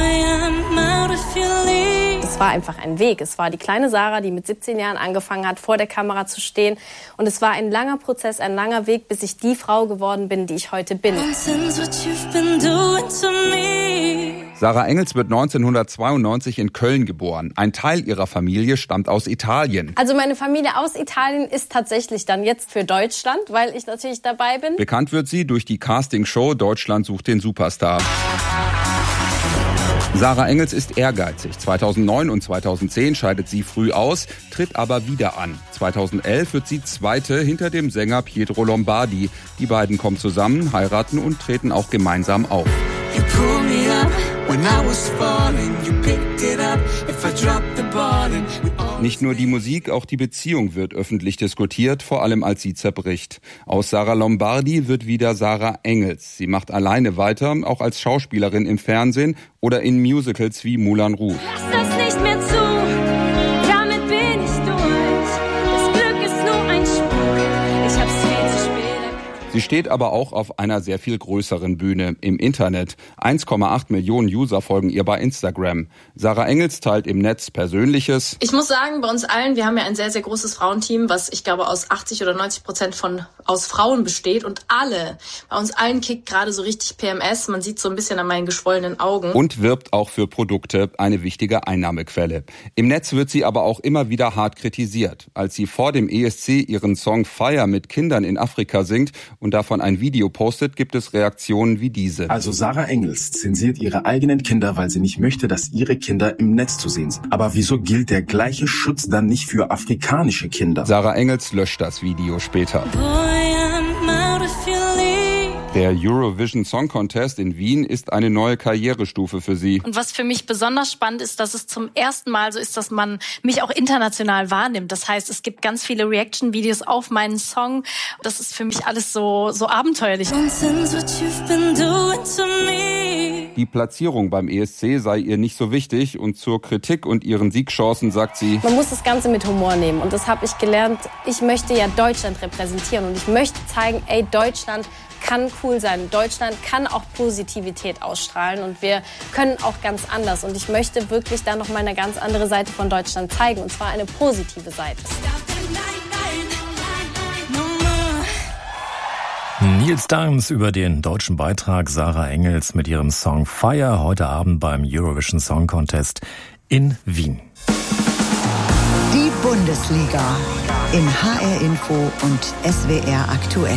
V: Es war einfach ein Weg. Es war die kleine Sarah, die mit siebzehn Jahren angefangen hat, vor der Kamera zu stehen. Und es war ein langer Prozess, ein langer Weg, bis ich die Frau geworden bin, die ich heute bin.
W: Sarah Engels wird neunzehnhundertzweiundneunzig in Köln geboren. Ein Teil ihrer Familie stammt aus Italien.
V: Also meine Familie aus Italien ist tatsächlich dann jetzt für Deutschland, weil ich natürlich dabei bin.
W: Bekannt wird sie durch die Castingshow Deutschland sucht den Superstar. Sarah Engels ist ehrgeizig. zweitausendneun und zweitausendzehn scheidet sie früh aus, tritt aber wieder an. zweitausendelf wird sie Zweite hinter dem Sänger Pietro Lombardi. Die beiden kommen zusammen, heiraten und treten auch gemeinsam auf. Nicht nur die Musik, auch die Beziehung wird öffentlich diskutiert, vor allem als sie zerbricht. Aus Sarah Lombardi wird wieder Sarah Engels. Sie macht alleine weiter, auch als Schauspielerin im Fernsehen oder in Musicals wie Moulin Rouge.
B: Lass das nicht mehr zu, damit bin ich durch. Das Glück ist nur ein Spuk, ich hab's viel zu spät.
W: Sie steht aber auch auf einer sehr viel größeren Bühne, im Internet. eins Komma acht Millionen User folgen ihr bei Instagram. Sarah Engels teilt im Netz Persönliches.
D: Ich muss sagen, bei uns allen, wir haben ja ein sehr, sehr großes Frauenteam, was ich glaube aus achtzig oder neunzig Prozent von aus Frauen besteht. Und alle, bei uns allen kickt gerade so richtig P M S. Man sieht so ein bisschen an meinen geschwollenen Augen.
W: Und wirbt auch für Produkte, eine wichtige Einnahmequelle. Im Netz wird sie aber auch immer wieder hart kritisiert. Als sie vor dem E S C ihren Song Fire mit Kindern in Afrika singt und davon ein Video postet, gibt es Reaktionen wie diese.
E: Also Sarah Engels zensiert ihre eigenen Kinder, weil sie nicht möchte, dass ihre Kinder im Netz zu sehen sind. Aber wieso gilt der gleiche Schutz dann nicht für afrikanische Kinder?
W: Sarah Engels löscht das Video später. Der Eurovision Song Contest in Wien ist eine neue Karrierestufe für sie.
D: Und was für mich besonders spannend ist, dass es zum ersten Mal so ist, dass man mich auch international wahrnimmt. Das heißt, es gibt ganz viele Reaction-Videos auf meinen Song. Das ist für mich alles so, so abenteuerlich.
W: Die Platzierung beim E S C sei ihr nicht so wichtig und zur Kritik und ihren Siegchancen sagt sie:
V: Man muss das Ganze mit Humor nehmen und das habe ich gelernt. Ich möchte ja Deutschland repräsentieren und ich möchte zeigen, ey, Deutschland kann cool sein. Deutschland kann auch Positivität ausstrahlen und wir können auch ganz anders. Und ich möchte wirklich da noch mal eine ganz andere Seite von Deutschland zeigen, und zwar eine positive Seite.
N: Nils Dahms über den deutschen Beitrag Sarah Engels mit ihrem Song Fire heute Abend beim Eurovision Song Contest in Wien.
F: Die Bundesliga in H R Info und S W R aktuell.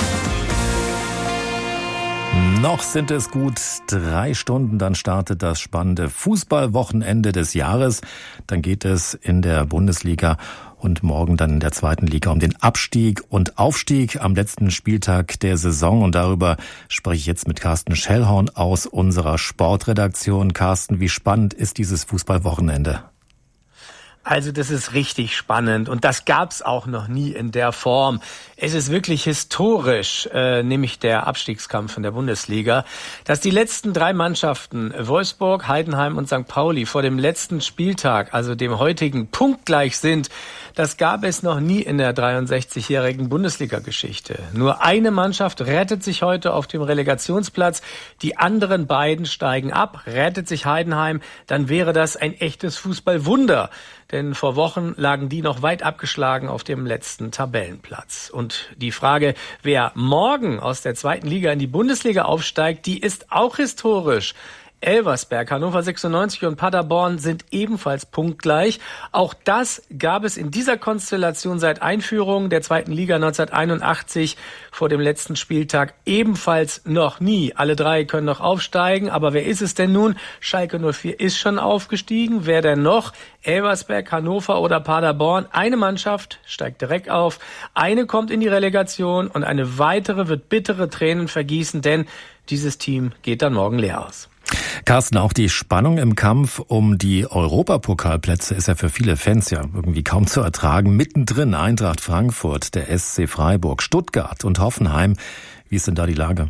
N: Noch sind es gut drei Stunden, dann startet das spannende Fußballwochenende des Jahres. Dann geht es in der Bundesliga und morgen dann in der zweiten Liga um den Abstieg und Aufstieg am letzten Spieltag der Saison. Und darüber spreche ich jetzt mit Carsten Schellhorn aus unserer Sportredaktion. Carsten, wie spannend ist dieses Fußballwochenende?
X: Also das ist richtig spannend und das gab's auch noch nie in der Form. Es ist wirklich historisch, äh, nämlich der Abstiegskampf in der Bundesliga, dass die letzten drei Mannschaften, Wolfsburg, Heidenheim und Sankt Pauli, vor dem letzten Spieltag, also dem heutigen, punktgleich sind. Das gab es noch nie in der dreiundsechzigjährigen Bundesliga-Geschichte. Nur eine Mannschaft rettet sich heute auf dem Relegationsplatz, die anderen beiden steigen ab. Rettet sich Heidenheim, dann wäre das ein echtes Fußballwunder. Denn vor Wochen lagen die noch weit abgeschlagen auf dem letzten Tabellenplatz. Und die Frage, wer morgen aus der zweiten Liga in die Bundesliga aufsteigt, die ist auch historisch. Elversberg, Hannover sechsundneunzig und Paderborn sind ebenfalls punktgleich. Auch das gab es in dieser Konstellation seit Einführung der zweiten Liga neunzehnhunderteinundachtzig vor dem letzten Spieltag ebenfalls noch nie. Alle drei können noch aufsteigen, aber wer ist es denn nun? Schalke null vier ist schon aufgestiegen. Wer denn noch? Elversberg, Hannover oder Paderborn. Eine Mannschaft steigt direkt auf, eine kommt in die Relegation und eine weitere wird bittere Tränen vergießen, denn dieses Team geht dann morgen leer aus.
N: Carsten, auch die Spannung im Kampf um die Europapokalplätze ist ja für viele Fans ja irgendwie kaum zu ertragen. Mittendrin Eintracht Frankfurt, der S C Freiburg, Stuttgart und Hoffenheim. Wie ist denn da die Lage?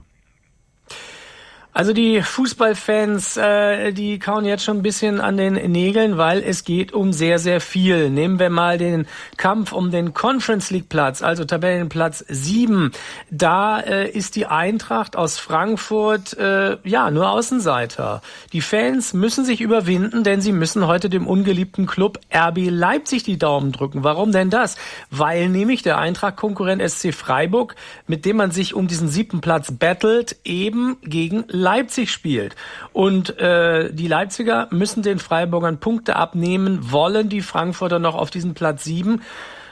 X: Also die Fußballfans, äh, die kauen jetzt schon ein bisschen an den Nägeln, weil es geht um sehr, sehr viel. Nehmen wir mal den Kampf um den Conference League Platz, also Tabellenplatz sieben. Da äh, ist die Eintracht aus Frankfurt äh, ja nur Außenseiter. Die Fans müssen sich überwinden, denn sie müssen heute dem ungeliebten Club R B Leipzig die Daumen drücken. Warum denn das? Weil nämlich der Eintracht-Konkurrent S C Freiburg, mit dem man sich um diesen siebten Platz battelt, eben gegen Leipzig spielt. Und äh, die Leipziger müssen den Freiburgern Punkte abnehmen, wollen die Frankfurter noch auf diesen Platz sieben.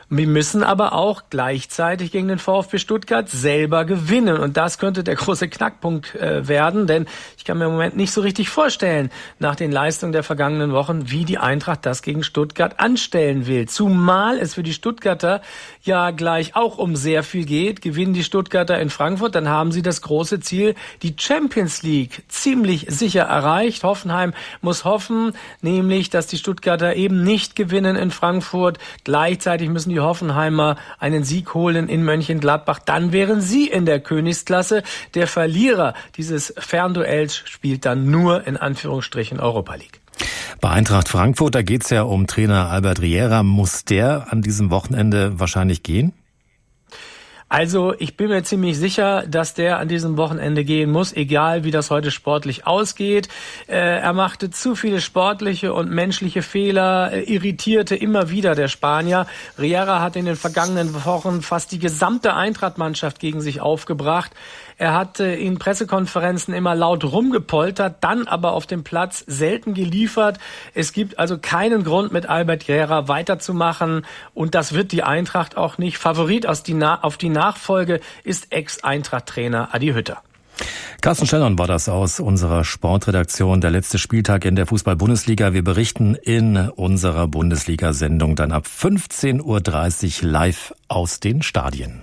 X: Wir müssen aber auch gleichzeitig gegen den VfB Stuttgart selber gewinnen. Und das könnte der große Knackpunkt äh, werden, denn ich kann mir im Moment nicht so richtig vorstellen, nach den Leistungen der vergangenen Wochen, wie die Eintracht das gegen Stuttgart anstellen will. Zumal es für die Stuttgarter ja gleich auch um sehr viel geht. Gewinnen die Stuttgarter in Frankfurt, dann haben sie das große Ziel, die Champions League, ziemlich sicher erreicht. Hoffenheim muss hoffen, nämlich, dass die Stuttgarter eben nicht gewinnen in Frankfurt. Gleichzeitig müssen die Hoffenheimer einen Sieg holen in Mönchengladbach. Dann wären sie in der Königsklasse. Der Verlierer dieses Fernduells spielt dann nur in Anführungsstrichen Europa League.
N: Bei Eintracht Frankfurt, da geht's ja um Trainer Albert Riera. Muss der an diesem Wochenende wahrscheinlich gehen?
X: Also ich bin mir ziemlich sicher, dass der an diesem Wochenende gehen muss, egal wie das heute sportlich ausgeht. Äh, er machte zu viele sportliche und menschliche Fehler, äh, irritierte immer wieder der Spanier. Riera hat in den vergangenen Wochen fast die gesamte Eintracht-Mannschaft gegen sich aufgebracht. Er hat äh, in Pressekonferenzen immer laut rumgepoltert, dann aber auf dem Platz selten geliefert. Es gibt also keinen Grund, mit Albert Riera weiterzumachen. Und das wird die Eintracht auch nicht. Favorit aus die Na- auf die Nachfolge ist Ex-Eintracht-Trainer Adi Hütter.
N: Carsten Schellern war das aus unserer Sportredaktion. Der letzte Spieltag in der Fußball-Bundesliga. Wir berichten in unserer Bundesliga-Sendung dann ab fünfzehn Uhr dreißig live aus den Stadien.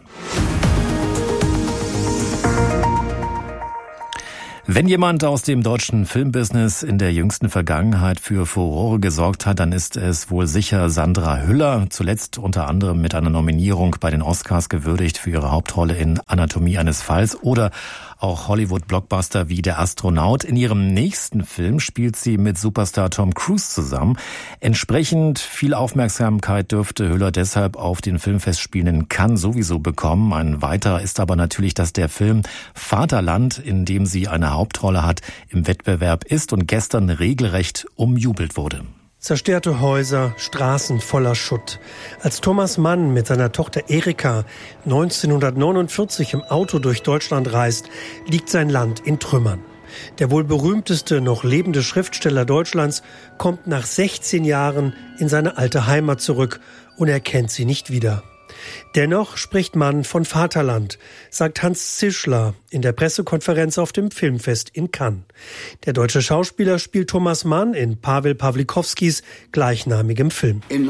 N: Wenn jemand aus dem deutschen Filmbusiness in der jüngsten Vergangenheit für Furore gesorgt hat, dann ist es wohl sicher Sandra Hüller, zuletzt unter anderem mit einer Nominierung bei den Oscars gewürdigt für ihre Hauptrolle in Anatomie eines Falls oder auch Hollywood-Blockbuster wie Der Astronaut. In ihrem nächsten Film spielt sie mit Superstar Tom Cruise zusammen. Entsprechend viel Aufmerksamkeit dürfte Hüller deshalb auf den Filmfestspielen in Cannes sowieso bekommen. Ein weiterer ist aber natürlich, dass der Film Vaterland, in dem sie eine Hauptrolle hat, im Wettbewerb ist und gestern regelrecht umjubelt wurde.
A: Zerstörte Häuser, Straßen voller Schutt. Als Thomas Mann mit seiner Tochter Erika neunzehnhundertneunundvierzig im Auto durch Deutschland reist, liegt sein Land in Trümmern. Der wohl berühmteste noch lebende Schriftsteller Deutschlands kommt nach sechzehn Jahren in seine alte Heimat zurück und erkennt sie nicht wieder. Dennoch spricht Mann von Vaterland, sagt Hans Zischler in der Pressekonferenz auf dem Filmfest in Cannes. Der deutsche Schauspieler spielt Thomas Mann in Pawel Pawlikowskis gleichnamigem Film.
C: In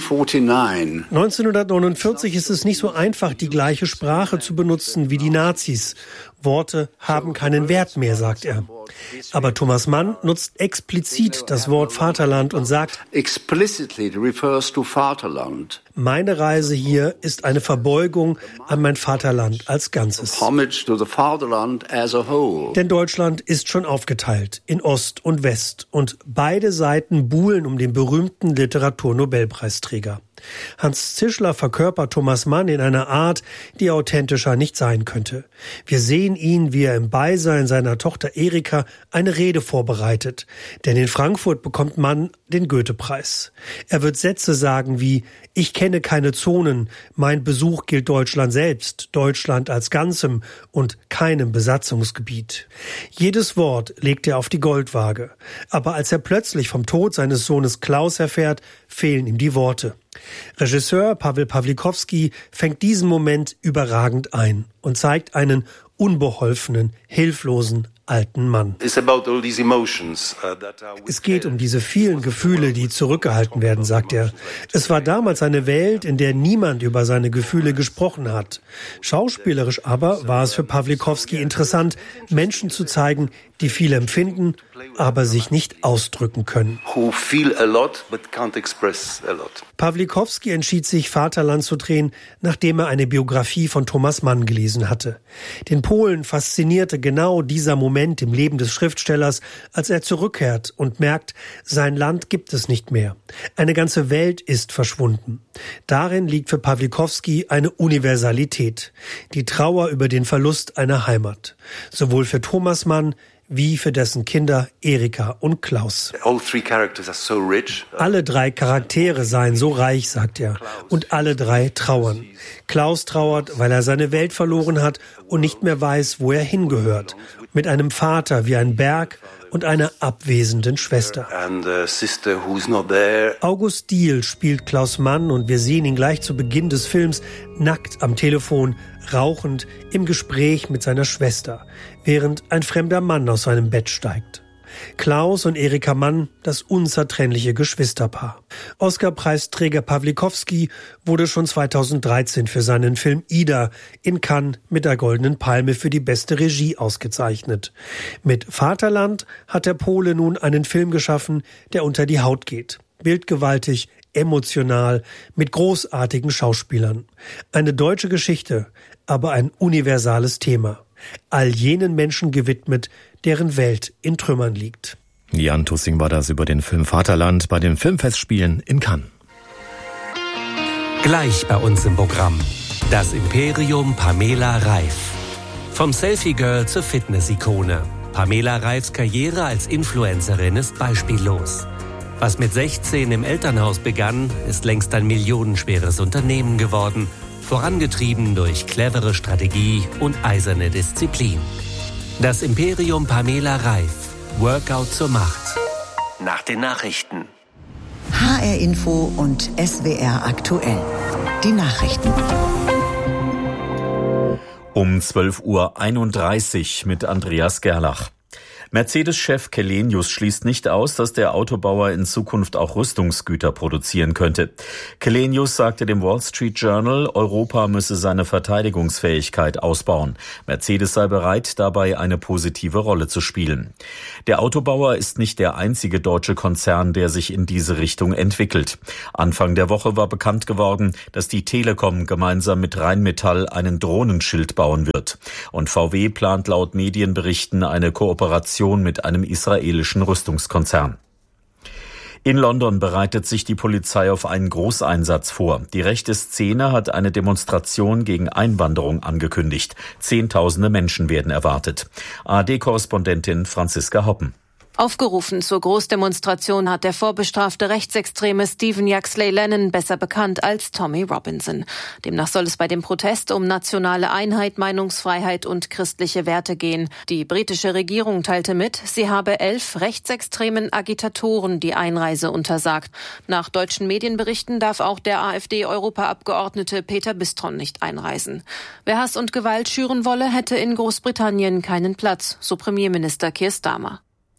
A: neunzehnhundertneunundvierzig ist es nicht so einfach, die gleiche Sprache zu benutzen wie die Nazis. Worte haben keinen Wert mehr, sagt er. Aber Thomas Mann nutzt explizit das Wort Vaterland und sagt,
C: explicitly refers to Vaterland.
A: Meine Reise hier ist eine Verbeugung an mein Vaterland als Ganzes.
C: Homage to the fatherland as a whole.
A: Denn Deutschland ist schon aufgeteilt in Ost und West und beide Seiten buhlen um den berühmten Literaturnobelpreisträger. Hans Zischler verkörpert Thomas Mann in einer Art, die authentischer nicht sein könnte. Wir sehen ihn, wie er im Beisein seiner Tochter Erika eine Rede vorbereitet. Denn in Frankfurt bekommt Mann den Goethe-Preis. Er wird Sätze sagen wie, ich kenne keine Zonen, mein Besuch gilt Deutschland selbst, Deutschland als Ganzem und keinem Besatzungsgebiet. Jedes Wort legt er auf die Goldwaage. Aber als er plötzlich vom Tod seines Sohnes Klaus erfährt, fehlen ihm die Worte. Regisseur Pawel Pawlikowski fängt diesen Moment überragend ein und zeigt einen unbeholfenen, hilflosen alten Mann. Es geht um diese vielen Gefühle, die zurückgehalten werden, sagt er. Es war damals eine Welt, in der niemand über seine Gefühle gesprochen hat. Schauspielerisch aber war es für Pawlikowski interessant, Menschen zu zeigen, die viel empfinden, aber sich nicht ausdrücken können. Pawlikowski entschied sich, Vaterland zu drehen, nachdem er eine Biografie von Thomas Mann gelesen hatte. Den Polen faszinierte genau dieser Moment im Leben des Schriftstellers, als er zurückkehrt und merkt, sein Land gibt es nicht mehr. Eine ganze Welt ist verschwunden. Darin liegt für Pawlikowski eine Universalität, die Trauer über den Verlust einer Heimat. Sowohl für Thomas Mann wie für dessen Kinder Erika und Klaus. Alle drei Charaktere seien so reich, sagt er, und alle drei trauern. Klaus trauert, weil er seine Welt verloren hat und nicht mehr weiß, wo er hingehört. Mit einem Vater wie ein Berg und einer abwesenden Schwester. August Diehl spielt Klaus Mann und wir sehen ihn gleich zu Beginn des Films nackt am Telefon, rauchend im Gespräch mit seiner Schwester, während ein fremder Mann aus seinem Bett steigt. Klaus und Erika Mann, das unzertrennliche Geschwisterpaar. Oscar-Preisträger Pawlikowski wurde schon zweitausenddreizehn für seinen Film Ida in Cannes mit der Goldenen Palme für die beste Regie ausgezeichnet. Mit Vaterland hat der Pole nun einen Film geschaffen, der unter die Haut geht. Bildgewaltig, emotional, mit großartigen Schauspielern. Eine deutsche Geschichte, aber ein universales Thema. All jenen Menschen gewidmet, deren Welt in Trümmern liegt.
N: Jan Tussing war das über den Film Vaterland bei den Filmfestspielen in Cannes.
G: Gleich bei uns im Programm. Das Imperium Pamela Reif. Vom Selfie-Girl zur Fitness-Ikone. Pamela Reifs Karriere als Influencerin ist beispiellos. Was mit sechzehn im Elternhaus begann, ist längst ein millionenschweres Unternehmen geworden. Vorangetrieben durch clevere Strategie und eiserne Disziplin. Das Imperium Pamela Reif. Workout zur Macht. Nach den Nachrichten.
F: H R Info und S W R aktuell. Die Nachrichten.
J: Um zwölf Uhr einunddreißig mit Andreas Gerlach. Mercedes-Chef Källenius schließt nicht aus, dass der Autobauer in Zukunft auch Rüstungsgüter produzieren könnte. Källenius sagte dem Wall Street Journal, Europa müsse seine Verteidigungsfähigkeit ausbauen. Mercedes sei bereit, dabei eine positive Rolle zu spielen. Der Autobauer ist nicht der einzige deutsche Konzern, der sich in diese Richtung entwickelt. Anfang der Woche war bekannt geworden, dass die Telekom gemeinsam mit Rheinmetall einen Drohnenschild bauen wird. Und V W plant laut Medienberichten eine Kooperation mit einem israelischen Rüstungskonzern. In London bereitet sich die Polizei auf einen Großeinsatz vor. Die rechte Szene hat eine Demonstration gegen Einwanderung angekündigt. Zehntausende Menschen werden erwartet. A R D-Korrespondentin Franziska Hoppen.
H: Aufgerufen zur Großdemonstration hat der vorbestrafte Rechtsextreme Stephen Yaxley Lennon, besser bekannt als Tommy Robinson. Demnach soll es bei dem Protest um nationale Einheit, Meinungsfreiheit und christliche Werte gehen. Die britische Regierung teilte mit, sie habe elf rechtsextremen Agitatoren die Einreise untersagt. Nach deutschen Medienberichten darf auch der AfD-Europaabgeordnete Peter Bistron nicht einreisen. Wer Hass und Gewalt schüren wolle, hätte in Großbritannien keinen Platz, so Premierminister Keir Starmer.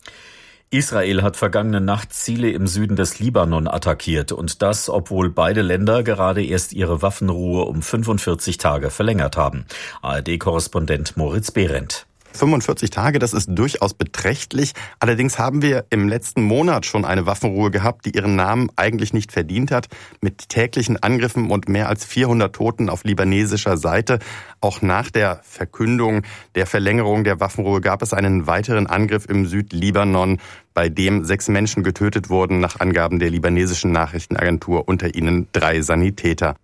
J: Israel hat vergangene Nacht Ziele im Süden des Libanon attackiert und das, obwohl beide Länder gerade erst ihre Waffenruhe um fünfundvierzig Tage verlängert haben. A R D-Korrespondent Moritz Behrendt.
O: fünfundvierzig Tage, das ist durchaus beträchtlich. Allerdings haben wir im letzten Monat schon eine Waffenruhe gehabt, die ihren Namen eigentlich nicht verdient hat, mit täglichen Angriffen und mehr als vierhundert Toten auf libanesischer Seite. Auch nach der Verkündung der Verlängerung der Waffenruhe gab es einen weiteren Angriff im Südlibanon, bei dem sechs Menschen getötet wurden, nach Angaben der libanesischen Nachrichtenagentur, unter ihnen drei Sanitäter.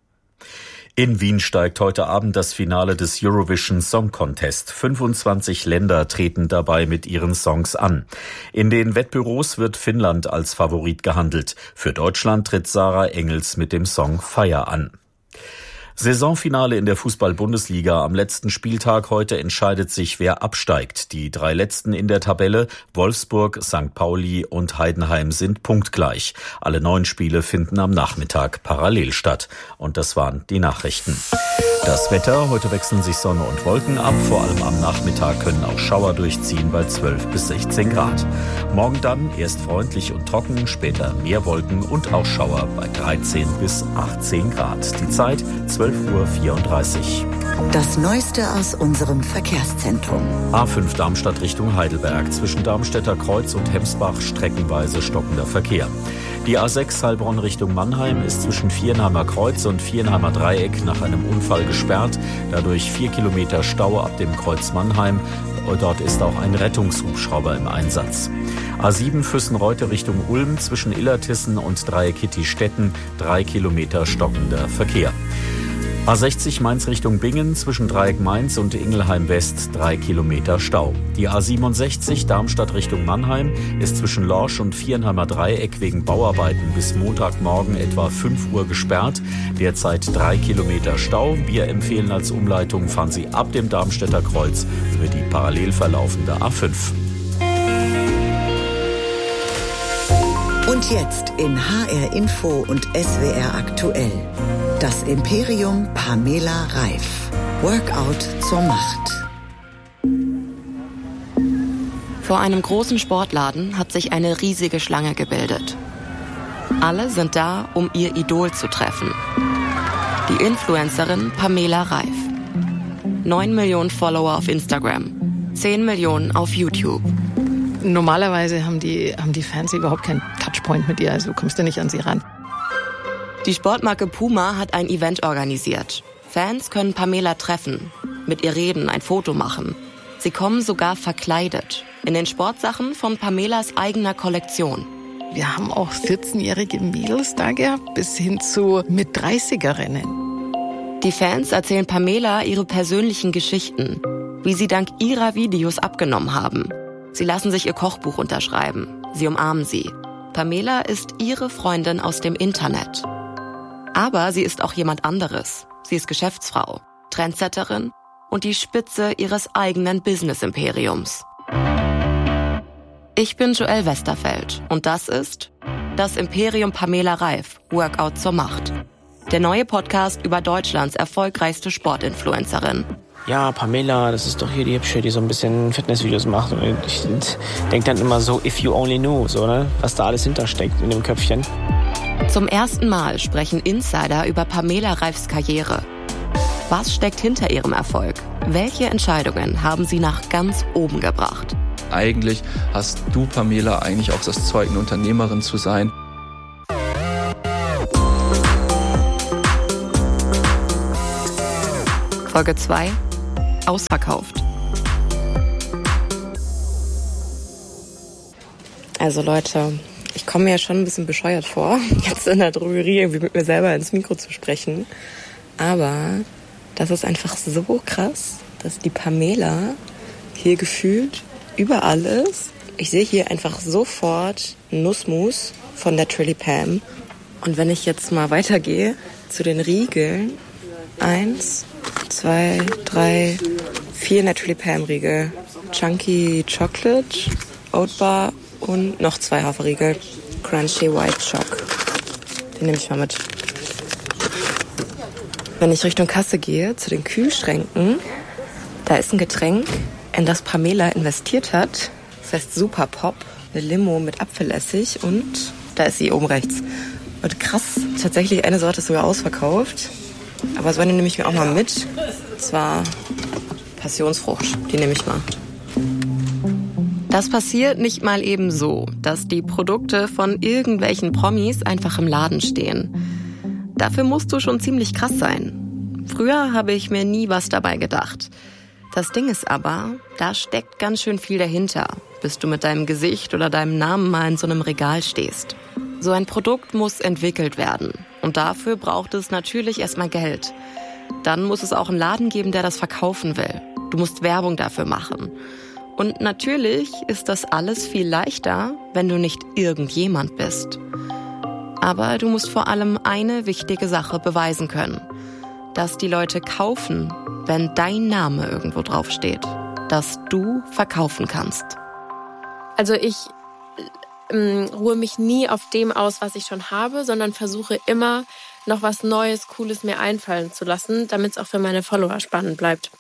J: In Wien steigt heute Abend das Finale des Eurovision Song Contest. fünfundzwanzig Länder treten dabei mit ihren Songs an. In den Wettbüros wird Finnland als Favorit gehandelt. Für Deutschland tritt Sarah Engels mit dem Song Fire an. Saisonfinale in der Fußball-Bundesliga. Am letzten Spieltag heute entscheidet sich, wer absteigt. Die drei letzten in der Tabelle, Wolfsburg, Sankt Pauli und Heidenheim, sind punktgleich. Alle neun Spiele finden am Nachmittag parallel statt. Und das waren die Nachrichten. Das Wetter, heute wechseln sich Sonne und Wolken ab. Vor allem am Nachmittag können auch Schauer durchziehen bei zwölf bis sechzehn Grad. Morgen dann erst freundlich und trocken, später mehr Wolken und auch Schauer bei dreizehn bis achtzehn Grad. Die Zeit zwölf Uhr vierunddreißig.
F: Das Neueste aus unserem Verkehrszentrum.
J: A fünf Darmstadt Richtung Heidelberg. Zwischen Darmstädter Kreuz und Hemsbach streckenweise stockender Verkehr. Die A sechs Heilbronn Richtung Mannheim ist zwischen Viernheimer Kreuz und Viernheimer Dreieck nach einem Unfall gesperrt. Dadurch vier Kilometer Stau ab dem Kreuz Mannheim. Dort ist auch ein Rettungshubschrauber im Einsatz. A sieben Füssenreute Richtung Ulm zwischen Illertissen und Dreieck-Kittistetten. Drei Kilometer stockender Verkehr. A sechzig Mainz Richtung Bingen zwischen Dreieck Mainz und Ingelheim West drei Kilometer Stau. Die A siebenundsechzig Darmstadt Richtung Mannheim ist zwischen Lorsch und Viernheimer Dreieck wegen Bauarbeiten bis Montagmorgen etwa fünf Uhr gesperrt. Derzeit drei Kilometer Stau. Wir empfehlen als Umleitung, fahren Sie ab dem Darmstädter Kreuz über die parallel verlaufende A fünf.
F: Und jetzt in H R Info und S W R aktuell. Das Imperium Pamela Reif. Workout zur Macht.
I: Vor einem großen Sportladen hat sich eine riesige Schlange gebildet. Alle sind da, um ihr Idol zu treffen. Die Influencerin Pamela Reif. Neun Millionen Follower auf Instagram. Zehn Millionen auf YouTube.
K: Normalerweise haben die, haben die Fans überhaupt keinen Touchpoint mit ihr, also kommst du nicht an sie ran.
I: Die Sportmarke Puma hat ein Event organisiert. Fans können Pamela treffen, mit ihr reden, ein Foto machen. Sie kommen sogar verkleidet, in den Sportsachen von Pamelas eigener Kollektion.
K: Wir haben auch vierzehnjährige Mädels da gehabt, bis hin zu mit dreißigerinnen.
I: Die Fans erzählen Pamela ihre persönlichen Geschichten, wie sie dank ihrer Videos abgenommen haben. Sie lassen sich ihr Kochbuch unterschreiben. Sie umarmen sie. Pamela ist ihre Freundin aus dem Internet. Aber sie ist auch jemand anderes. Sie ist Geschäftsfrau, Trendsetterin und die Spitze ihres eigenen Business-Imperiums. Ich bin Joelle Westerfeld und das ist das Imperium Pamela Reif, Workout zur Macht. Der neue Podcast über Deutschlands erfolgreichste Sportinfluencerin.
L: Ja, Pamela, das ist doch hier die Hübsche, die so ein bisschen Fitnessvideos macht. Und ich denke dann immer so, if you only knew, so, ne? Was da alles hintersteckt in dem Köpfchen.
I: Zum ersten Mal sprechen Insider über Pamela Reifs Karriere. Was steckt hinter ihrem Erfolg? Welche Entscheidungen haben sie nach ganz oben gebracht?
M: Eigentlich hast du, Pamela, eigentlich auch das Zeug, eine Unternehmerin zu sein.
I: Folge zwei. Ausverkauft. Also Leute, ich komme mir ja schon ein bisschen bescheuert vor, jetzt in der Drogerie irgendwie mit mir selber ins Mikro zu sprechen. Aber das ist einfach so krass, dass die Pamela hier gefühlt überall ist. Ich sehe hier einfach sofort Nussmus von Naturally Pam. Und wenn ich jetzt mal weitergehe zu den Riegeln, eins, zwei, drei, vier Naturally Pam Riegel, Chunky Chocolate, Oat Bar und noch zwei Haferriegel, Crunchy White Choc. Den nehme ich mal mit. Wenn ich Richtung Kasse gehe, zu den Kühlschränken, da ist ein Getränk, in das Pamela investiert hat. Das heißt Super Pop, eine Limo mit Apfelessig und da ist sie oben rechts. Und krass, tatsächlich eine Sorte ist sogar ausverkauft. Aber so eine nehme ich mir auch mal mit. Und zwar Passionsfrucht, die nehme ich mal. Das passiert nicht mal eben so, dass die Produkte von irgendwelchen Promis einfach im Laden stehen. Dafür musst du schon ziemlich krass sein. Früher habe ich mir nie was dabei gedacht. Das Ding ist aber, da steckt ganz schön viel dahinter, bis du mit deinem Gesicht oder deinem Namen mal in so einem Regal stehst. So ein Produkt muss entwickelt werden. Und dafür braucht es natürlich erstmal Geld. Dann muss es auch einen Laden geben, der das verkaufen will. Du musst Werbung dafür machen. Und natürlich ist das alles viel leichter, wenn du nicht irgendjemand bist. Aber du musst vor allem eine wichtige Sache beweisen können. Dass die Leute kaufen, wenn dein Name irgendwo draufsteht. Dass du verkaufen kannst.
Y: Also ich ähm, ruhe mich nie auf dem aus, was ich schon habe, sondern versuche immer noch was Neues, Cooles mir einfallen zu lassen, damit es auch für meine Follower spannend bleibt.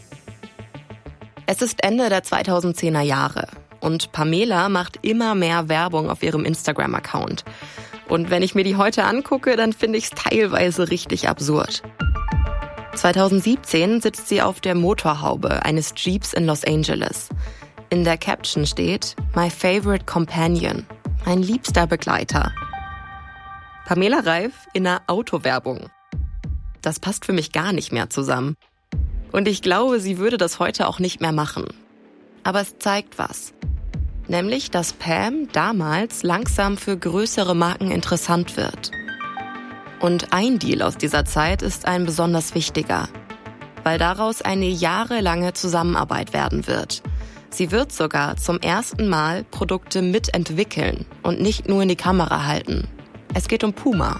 I: Es ist Ende der zweitausendzehner Jahre und Pamela macht immer mehr Werbung auf ihrem Instagram-Account. Und wenn ich mir die heute angucke, dann finde ich es teilweise richtig absurd. zweitausendsiebzehn sitzt sie auf der Motorhaube eines Jeeps in Los Angeles. In der Caption steht My favorite companion, mein liebster Begleiter. Pamela Reif in einer Autowerbung. Das passt für mich gar nicht mehr zusammen. Und ich glaube, sie würde das heute auch nicht mehr machen. Aber es zeigt was. Nämlich, dass Pam damals langsam für größere Marken interessant wird. Und ein Deal aus dieser Zeit ist ein besonders wichtiger, weil daraus eine jahrelange Zusammenarbeit werden wird. Sie wird sogar zum ersten Mal Produkte mitentwickeln und nicht nur in die Kamera halten. Es geht um Puma.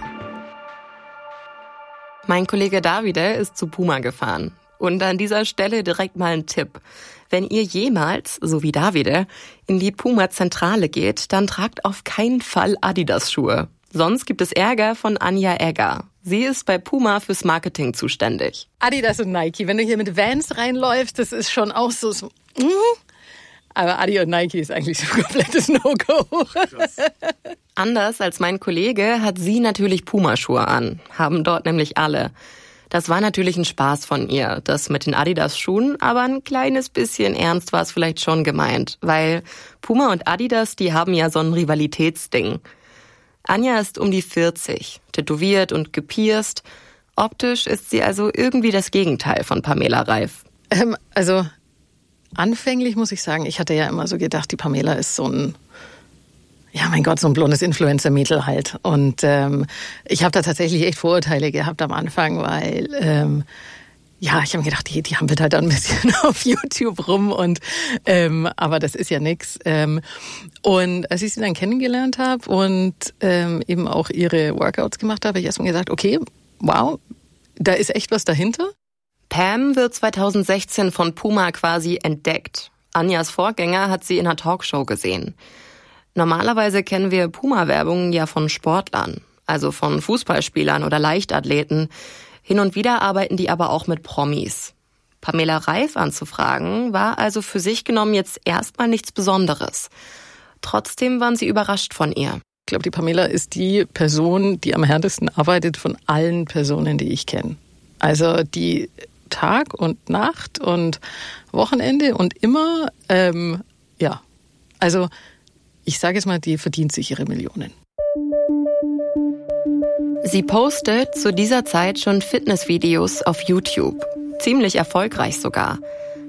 I: Mein Kollege Davide ist zu Puma gefahren. Und an dieser Stelle direkt mal ein Tipp. Wenn ihr jemals, so wie Davide, in die Puma-Zentrale geht, dann tragt auf keinen Fall Adidas-Schuhe. Sonst gibt es Ärger von Anja Egger. Sie ist bei Puma fürs Marketing zuständig.
K: Adidas und Nike, wenn du hier mit Vans reinläufst, das ist schon auch so... so mm. Aber Adi und Nike ist eigentlich so ein komplettes No-Go.
I: Anders als mein Kollege hat sie natürlich Puma-Schuhe an. Haben dort nämlich alle. Das war natürlich ein Spaß von ihr, das mit den Adidas-Schuhen, aber ein kleines bisschen ernst war es vielleicht schon gemeint, weil Puma und Adidas, die haben ja so ein Rivalitätsding. Anja ist um die vierzig, tätowiert und gepierst. Optisch ist sie also irgendwie das Gegenteil von Pamela Reif.
K: Ähm, also anfänglich muss ich sagen, ich hatte ja immer so gedacht, die Pamela ist so ein... Ja, mein Gott, so ein blondes Influencer-Mädel halt. Und ähm, ich habe da tatsächlich echt Vorurteile gehabt am Anfang, weil, ähm, ja, ich habe mir gedacht, die, die hampelt halt dann ein bisschen auf YouTube rum. Und ähm, aber das ist ja nix. Ähm, und als ich sie dann kennengelernt habe und ähm, eben auch ihre Workouts gemacht habe, habe ich erstmal gesagt, okay, wow, da ist echt was dahinter.
I: Pam wird zweitausendsechzehn von Puma quasi entdeckt. Anjas Vorgänger hat sie in einer Talkshow gesehen. Normalerweise kennen wir Puma-Werbung ja von Sportlern, also von Fußballspielern oder Leichtathleten. Hin und wieder arbeiten die aber auch mit Promis. Pamela Reif anzufragen, war also für sich genommen jetzt erstmal nichts Besonderes. Trotzdem waren sie überrascht von ihr.
K: Ich glaube, die Pamela ist die Person, die am härtesten arbeitet von allen Personen, die ich kenne. Also die Tag und Nacht und Wochenende und immer, ähm, ja, also... Ich sage jetzt mal, die verdient sich ihre Millionen.
I: Sie postet zu dieser Zeit schon Fitnessvideos auf YouTube. Ziemlich erfolgreich sogar.